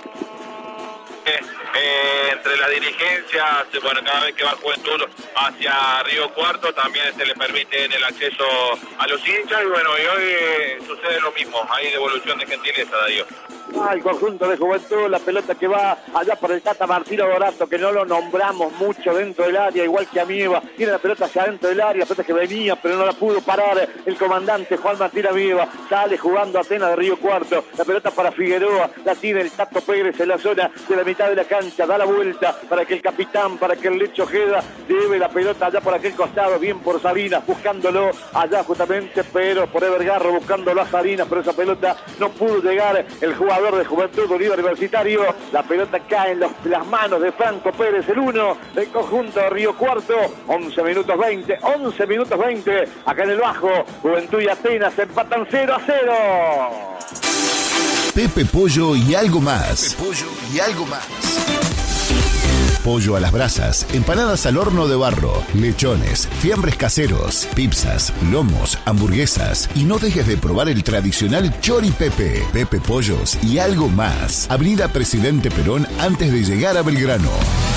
Entre las dirigencias, bueno, cada vez que va Juventud hacia Río Cuarto también se le permite el acceso a los hinchas, y bueno, y hoy sucede lo mismo, hay devolución de gentileza, Darío. El conjunto de Juventud, la pelota que va allá por el Tata Martino Dorato, que no lo nombramos mucho dentro del área, igual que Amieva. Tiene la pelota hacia adentro del área, la pelota que venía, pero no la pudo parar el comandante Juan Martín Amieva. Sale jugando Atenas de Río Cuarto, la pelota para Figueroa, la tiene el Tato Pérez en la zona de la mitad de la cancha, da la vuelta para que el capitán, para que el Leche Ojeda lleve la pelota allá por aquel costado, bien por Salinas, buscándolo allá justamente, pero por Evergarro, buscándolo a Salinas, pero esa pelota no pudo llegar el jugador de Juventud Unido Universitario. La pelota cae en las manos de Franco Pérez, el 1 del conjunto de Río Cuarto. 11 minutos 20, acá en el Bajo. Juventud y Atenas empatan 0-0. Pepe Pollo y algo más. Pepe Pollo y algo más. Pollo a las brasas, empanadas al horno de barro, lechones, fiambres caseros, pizzas, lomos, hamburguesas. Y no dejes de probar el tradicional Chori Pepe. Pepe Pollos y algo más. Avenida Presidente Perón antes de llegar a Belgrano.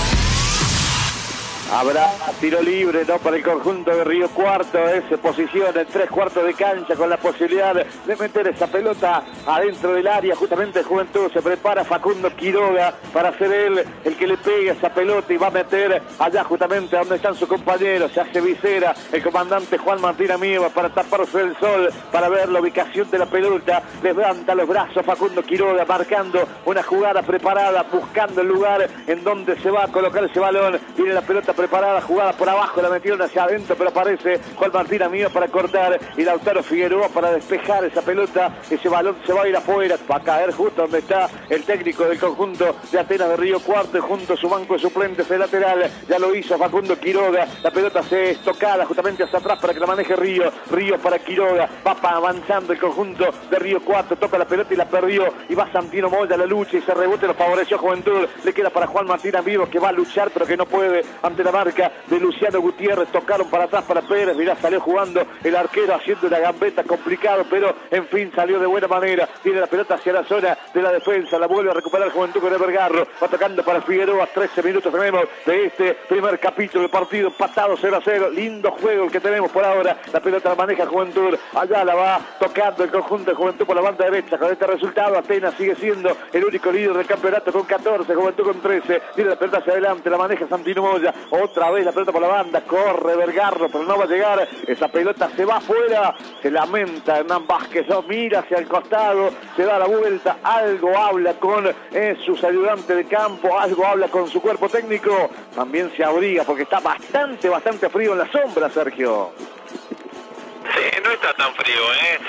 Habrá tiro libre, ¿no?, para el conjunto de Río Cuarto. Se posiciona en 3/4 de cancha con la posibilidad de meter esa pelota adentro del área. Justamente Juventud se prepara Facundo Quiroga para ser él el que le pegue esa pelota y va a meter allá justamente donde están sus compañeros. Se hace visera el comandante Juan Martín Amieva para taparse el sol, para ver la ubicación de la pelota. Levanta los brazos Facundo Quiroga, marcando una jugada preparada, buscando el lugar en donde se va a colocar ese balón. Viene la pelota preparada, jugada por abajo, la metieron hacia adentro, pero aparece Juan Martín Amigo para cortar y Lautaro Figueroa para despejar esa pelota. Ese balón se va a ir afuera, va a caer justo donde está el técnico del conjunto de Atenas de Río Cuarto, y junto a su banco de suplentes de lateral, ya lo hizo Facundo Quiroga. La pelota se es tocada justamente hacia atrás para que la maneje Río para Quiroga, va avanzando el conjunto de Río Cuarto, toca la pelota y la perdió, y va Santino Moya a la lucha y se rebote, lo favoreció Juventud, le queda para Juan Martín Amigo, que va a luchar pero que no puede ante la marca de Luciano Gutiérrez. Tocaron para atrás para Pérez, mirá, salió jugando el arquero haciendo una gambeta, complicado, pero en fin salió de buena manera. Tiene la pelota hacia la zona de la defensa, la vuelve a recuperar Juventud con Evergarro, va tocando para Figueroa. 13 minutos tenemos de este primer capítulo del partido, empatado 0-0, lindo juego el que tenemos por ahora. La pelota la maneja Juventud, allá la va tocando el conjunto de Juventud por la banda derecha. Con este resultado Atenas sigue siendo el único líder del campeonato con 14, Juventud con 13. Tiene la pelota hacia adelante, la maneja Santino Moya, otra vez la pelota por la banda, corre Vergarro, pero no va a llegar. Esa pelota se va afuera, se lamenta Hernán Vázquez, no, mira hacia el costado, se da la vuelta, algo habla con sus ayudantes de campo, algo habla con su cuerpo técnico, también se abriga porque está bastante frío en la sombra, Sergio. Sí, no está tan frío,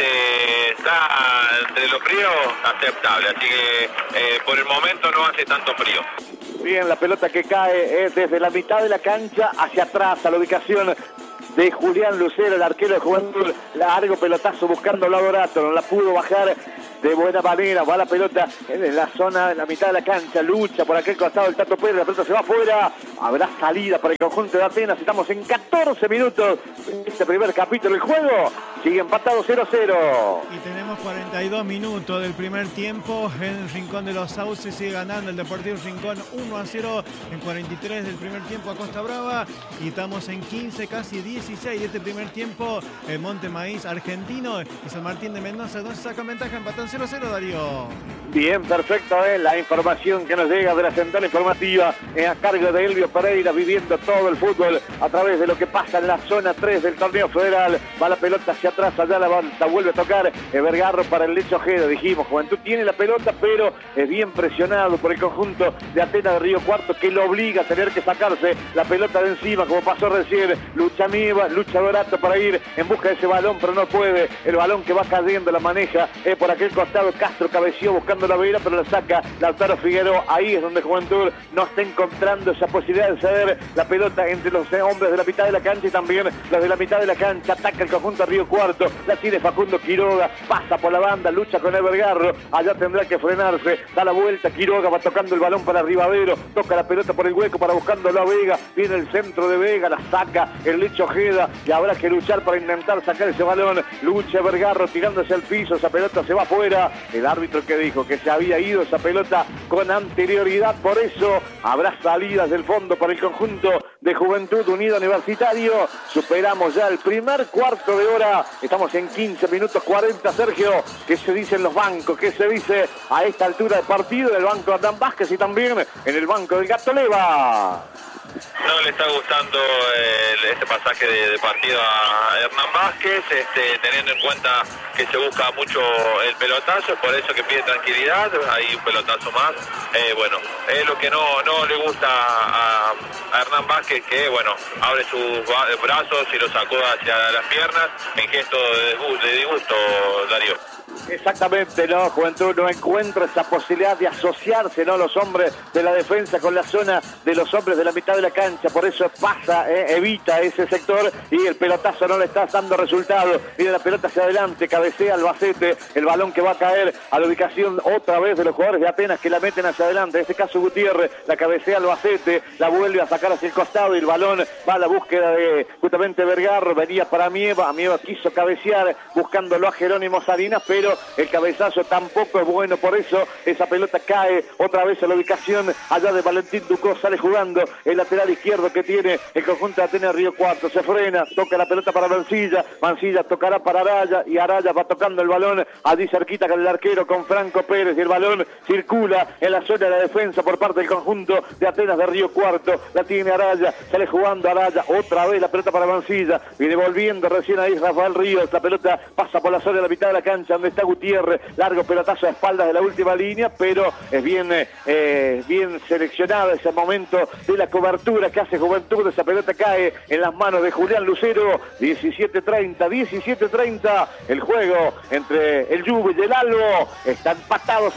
está entre lo frío aceptable, así que por el momento no hace tanto frío. Bien, la pelota que cae es desde la mitad de la cancha hacia atrás, a la ubicación de Julián Lucero, el arquero de Juventud. Largo pelotazo buscando a Ladorato, no la pudo bajar de buena manera. Va la pelota en la zona, en la mitad de la cancha, lucha por aquel costado el Tato Pérez, la pelota se va afuera, habrá salida para el conjunto de Atenas. Estamos en 14 minutos de este primer capítulo del juego, sigue empatado 0-0. Y tenemos 42 minutos del primer tiempo. En el Rincón de los Sauces sigue ganando el Deportivo Rincón 1-0 en 43 del primer tiempo a Costa Brava, y estamos en 15, casi 16 de este primer tiempo. El Monte Maíz argentino y San Martín de Mendoza no sacan ventaja, empatan 0-0, Darío. Bien, perfecto, la información que nos llega de la central informativa a cargo de Elvio Pereira, viviendo todo el fútbol a través de lo que pasa en la zona 3 del torneo federal. Va la pelota hacia atrás, allá la vuelve a tocar Vergarro para el Lecho Ojeda. Dijimos, Juventud tiene la pelota, pero es bien presionado por el conjunto de Atenas de Río Cuarto, que lo obliga a tener que sacarse la pelota de encima, como pasó recién. Lucha Dorato para ir en busca de ese balón, pero no puede. El balón que va cayendo la maneja por aquel costado. Castro cabeció buscando la vera, pero la saca Lautaro Figueroa. Ahí es donde Juventud no está encontrando esa posibilidad de ceder la pelota entre los hombres de la mitad de la cancha y también los de la mitad de la cancha. Ataca el conjunto de Río Cuarto, la tiene Facundo Quiroga, pasa por la banda, lucha con Evergarro, allá tendrá que frenarse, da la vuelta, Quiroga va tocando el balón para Rivadero, toca la pelota por el hueco para buscándolo a Vega, viene el centro de Vega, la saca el Lecho Ojeda y habrá que luchar para intentar sacar ese balón. Lucha Vergarro tirándose al piso, esa pelota se va afuera. El árbitro que dijo que se había ido esa pelota con anterioridad, por eso habrá salidas del fondo para el conjunto de Juventud Unido Universitario. Superamos ya el primer cuarto de hora, estamos en 15 minutos 40, Sergio. ¿Qué se dice en los bancos? ¿Qué se dice a esta altura de partido en el banco de Hernán Vázquez y también en el banco del Gato Leva? No le está gustando este pasaje de partido a Hernán Vázquez, teniendo en cuenta que se busca mucho el pelotazo, es por eso que pide tranquilidad, hay un pelotazo más. Bueno, es lo que no le gusta a Hernán Vázquez, que bueno, abre sus brazos y los sacuda hacia las piernas en gesto de disgusto, Darío. Exactamente, ¿no? Juventud no encuentra esa posibilidad de asociarse, ¿no? Los hombres de la defensa con la zona de los hombres de la mitad de la cancha, por eso pasa, evita ese sector y el pelotazo no le está dando resultado. Mira la pelota hacia adelante, cabecea Albacete, el balón que va a caer a la ubicación otra vez de los jugadores de Atenas que la meten hacia adelante, en este caso Gutiérrez, la cabecea Albacete, la vuelve a sacar hacia el costado y el balón va a la búsqueda de justamente Vergarro, venía para Mieva quiso cabecear buscándolo a Jerónimo Salinas, pero el cabezazo tampoco es bueno, por eso esa pelota cae otra vez a la ubicación allá de Valentín Ducó, sale jugando el lateral izquierdo que tiene el conjunto de Atenas Río Cuarto, se frena, toca la pelota para Mancilla tocará para Araya y Araya va tocando el balón allí cerquita con el arquero, con Franco Pérez, y el balón circula en la zona de la defensa por parte del conjunto de Atenas de Río Cuarto, la tiene Araya, sale jugando Araya, otra vez la pelota para Mancilla, viene volviendo recién ahí Rafael Ríos, la pelota pasa por la zona de la mitad de la cancha donde donde está Gutiérrez, largo pelotazo a espaldas de la última línea, pero es bien seleccionado ese momento de la cobertura que hace Juventud. Esa pelota cae en las manos de Julián Lucero. 17:30, el juego entre el Juve y el Albo está empatado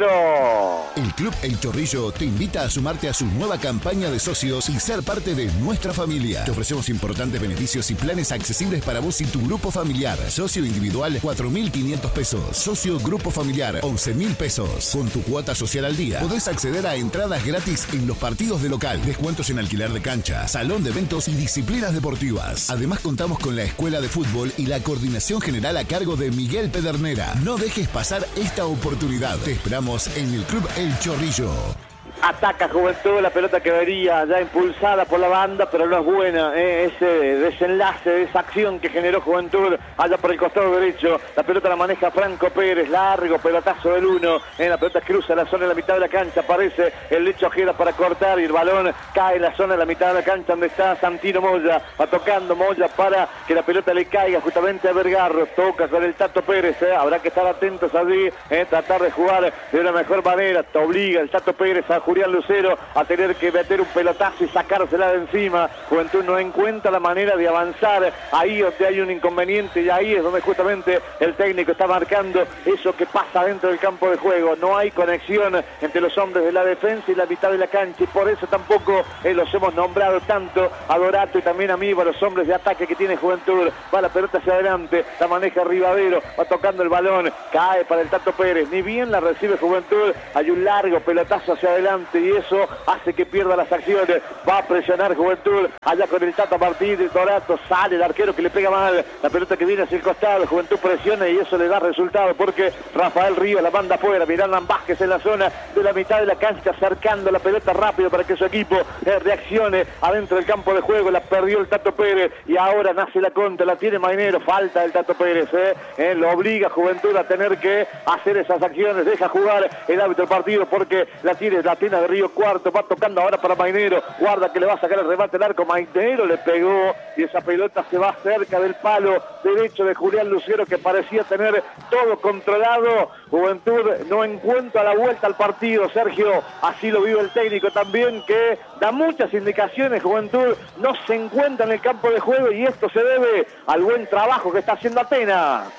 0-0. El Club El Chorrillo te invita a sumarte a su nueva campaña de socios y ser parte de nuestra familia. Te ofrecemos importantes beneficios y planes accesibles para vos y tu grupo familiar. Socio individual, 4.500 pesos. Socio grupo familiar, 11.000 pesos. Con tu cuota social al día, podés acceder a entradas gratis en los partidos de local, descuentos en alquiler de cancha, salón de eventos y disciplinas deportivas. Además, contamos con la Escuela de Fútbol y la coordinación general a cargo de Miguel Pedernera. No dejes pasar esta oportunidad. Te esperamos en el Club El Chorrillo. Ataca Juventud, la pelota que vería ya impulsada por la banda, pero no es buena ese desenlace, esa acción que generó Juventud allá por el costado derecho. La pelota la maneja Franco Pérez, largo pelotazo del 1, la pelota cruza la zona de la mitad de la cancha, aparece el Lecho Ojeda para cortar y el balón cae en la zona de la mitad de la cancha donde está Santino Moya, va tocando Moya para que la pelota le caiga justamente a Vergarro, toca con el Tato Pérez, habrá que estar atentos allí, tratar de jugar de una mejor manera, te obliga el Tato Pérez a Julián Lucero a tener que meter un pelotazo y sacársela de encima. Juventud no encuentra la manera de avanzar ahí donde hay un inconveniente, y ahí es donde justamente el técnico está marcando eso que pasa dentro del campo de juego. No hay conexión entre los hombres de la defensa y la mitad de la cancha, y por eso tampoco los hemos nombrado tanto a Dorato y también a mí, a los hombres de ataque que tiene Juventud. Va la pelota hacia adelante, la maneja Rivadero, va tocando el balón, cae para el Tato Pérez, ni bien la recibe Juventud, hay un largo pelotazo hacia adelante y eso hace que pierda las acciones. Va a presionar Juventud allá con el Tata Martínez. Dorato, sale el arquero que le pega mal, la pelota que viene hacia el costado, Juventud presiona y eso le da resultado porque Rafael Ríos la manda afuera. Miranda Vázquez en la zona de la mitad de la cancha acercando la pelota rápido para que su equipo reaccione adentro del campo de juego. La perdió el Tato Pérez y ahora nace la contra, la tiene Mainero, falta del Tato Pérez, lo obliga Juventud a tener que hacer esas acciones, deja jugar el árbitro del partido porque la tiene de Río Cuarto, va tocando ahora para Mainero, guarda que le va a sacar el remate al arco, Mainero le pegó y esa pelota se va cerca del palo derecho de Julián Lucero, que parecía tener todo controlado. Juventud no encuentra la vuelta al partido, Sergio, así lo vive el técnico también, que da muchas indicaciones. Juventud no se encuentra en el campo de juego y esto se debe al buen trabajo que está haciendo Atenas.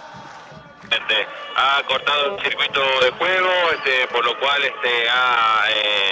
Ha cortado el circuito de juego, por lo cual ha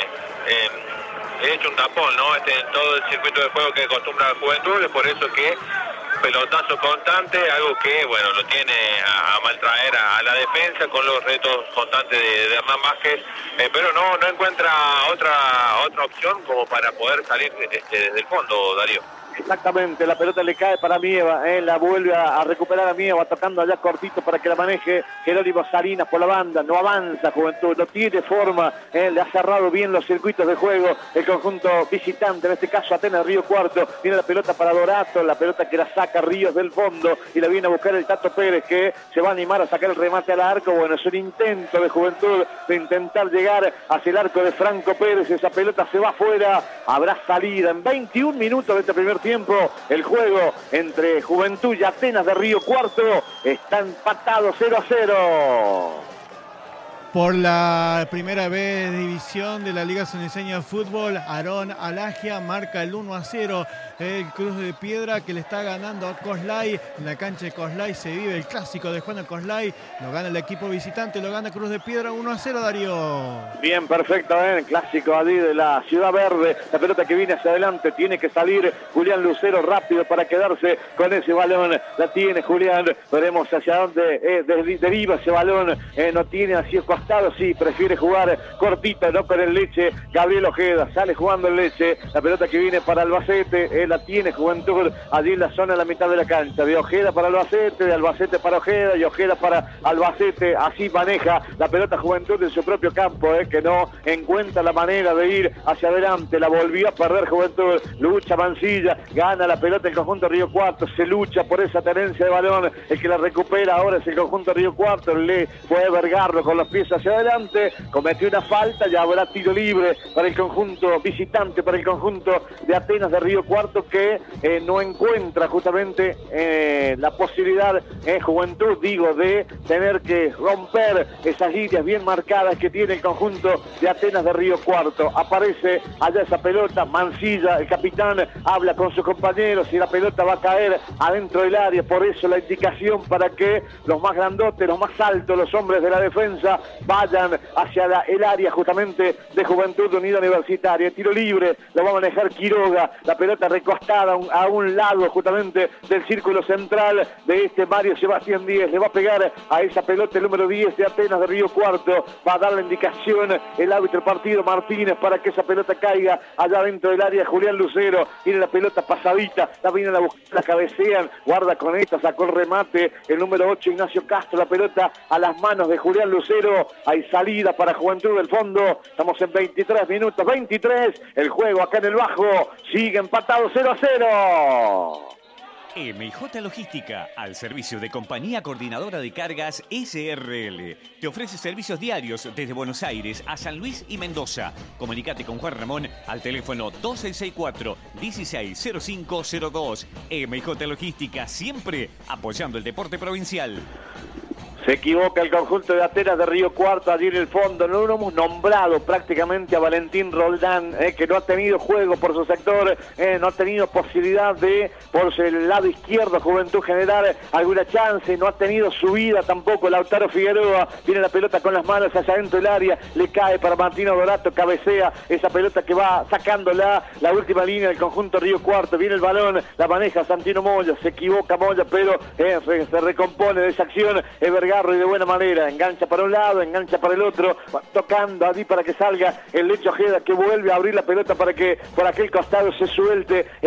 hecho un tapón, ¿no? En todo el circuito de juego que acostumbra la Juventud. Es por eso que pelotazo constante, algo que bueno lo tiene a maltraer a la defensa con los retos constantes de Hernán Vázquez, pero no encuentra otra opción como para poder salir desde el fondo, Darío. Exactamente, la pelota le cae para Mieva, la vuelve a recuperar a Mieva, tocando allá cortito para que la maneje Jerónimo Salinas por la banda. No avanza Juventud, no tiene forma, le ha cerrado bien los circuitos de juego el conjunto visitante, en este caso Atenas Río Cuarto. Viene la pelota para Dorato, la pelota que la saca Ríos del fondo y la viene a buscar el Tato Pérez, que se va a animar a sacar el remate al arco. Bueno, es un intento de Juventud de intentar llegar hacia el arco de Franco Pérez, esa pelota se va afuera, habrá salida en 21 minutos de este primer tiempo. El juego entre Juventud y Atenas de Río Cuarto está empatado 0-0. Por la primera vez división de la Liga Soniceña de Fútbol, Aarón Alagia marca el 1-0. El Cruz de Piedra que le está ganando a Coslay. En la cancha de Coslay se vive el clásico de Juan Coslay. Lo gana el equipo visitante, lo gana Cruz de Piedra 1-0, Darío. Bien, perfecto, el clásico allí de la Ciudad Verde. La pelota que viene hacia adelante, tiene que salir Julián Lucero rápido para quedarse con ese balón. La tiene Julián, veremos hacia dónde deriva ese balón. No tiene hacia el costado, sí, prefiere jugar cortito, no con el Leche. Gabriel Ojeda sale jugando el Leche. La pelota que viene para Albacete, la tiene Juventud allí en la zona de la mitad de la cancha. De Ojeda para Albacete, de Albacete para Ojeda y Ojeda para Albacete. Así maneja la pelota Juventud en su propio campo, que no encuentra la manera de ir hacia adelante. La volvió a perder Juventud. Lucha Mancilla, gana la pelota el conjunto Río Cuarto. Se lucha por esa tenencia de balón. El que la recupera ahora es el conjunto Río Cuarto. Le puede Vergarlo con los pies cabeza hacia adelante, cometió una falta, ya habrá tiro libre para el conjunto visitante, para el conjunto de Atenas de Río Cuarto, que no encuentra justamente la posibilidad en Juventud, digo, de tener que romper esas líneas bien marcadas que tiene el conjunto de Atenas de Río Cuarto. Aparece allá esa pelota, Mancilla, el capitán, habla con sus compañeros y la pelota va a caer adentro del área, por eso la indicación para que los más grandotes, los más altos, los hombres de la defensa vayan hacia el área justamente de Juventud Unida Universitaria. Tiro libre, lo va a manejar Quiroga, la pelota recostada a un lado justamente del círculo central de este Mario Sebastián Díez, le va a pegar a esa pelota el número 10 de Atenas de Río Cuarto, va a dar la indicación el árbitro del partido Martínez para que esa pelota caiga allá dentro del área. Julián Lucero tiene la pelota pasadita, la vienen a buscar, la cabecean, guarda con esta, sacó el remate el número 8 Ignacio Castro, la pelota a las manos de Julián Lucero, hay salida para Juventud del Fondo, estamos en 23 minutos, 23, el juego acá en el Bajo, sigue empatado 0-0. MJ Logística, al servicio de Compañía Coordinadora de Cargas SRL. Te ofrece servicios diarios desde Buenos Aires a San Luis y Mendoza. Comunicate con Juan Ramón al teléfono 2664-160502. MJ Logística, siempre apoyando el deporte provincial. Se equivoca el conjunto de Atenas de Río Cuarto allí en el fondo. No lo hemos nombrado prácticamente a Valentín Roldán, que no ha tenido juego por su sector, no ha tenido posibilidad de, por el lado izquierdo, Juventud generar alguna chance, no ha tenido subida tampoco Lautaro Figueroa. Tiene la pelota con las manos hacia adentro del área, le cae para Martino Dorato, cabecea esa pelota que va sacándola la última línea del conjunto Río Cuarto. Viene el balón, la maneja Santino Moya, se equivoca Moya, pero se recompone de esa acción Vergara y de buena manera, engancha para un lado, engancha para el otro, tocando allí para que salga el Lecho Ojeda, que vuelve a abrir la pelota para que por aquel costado se suelte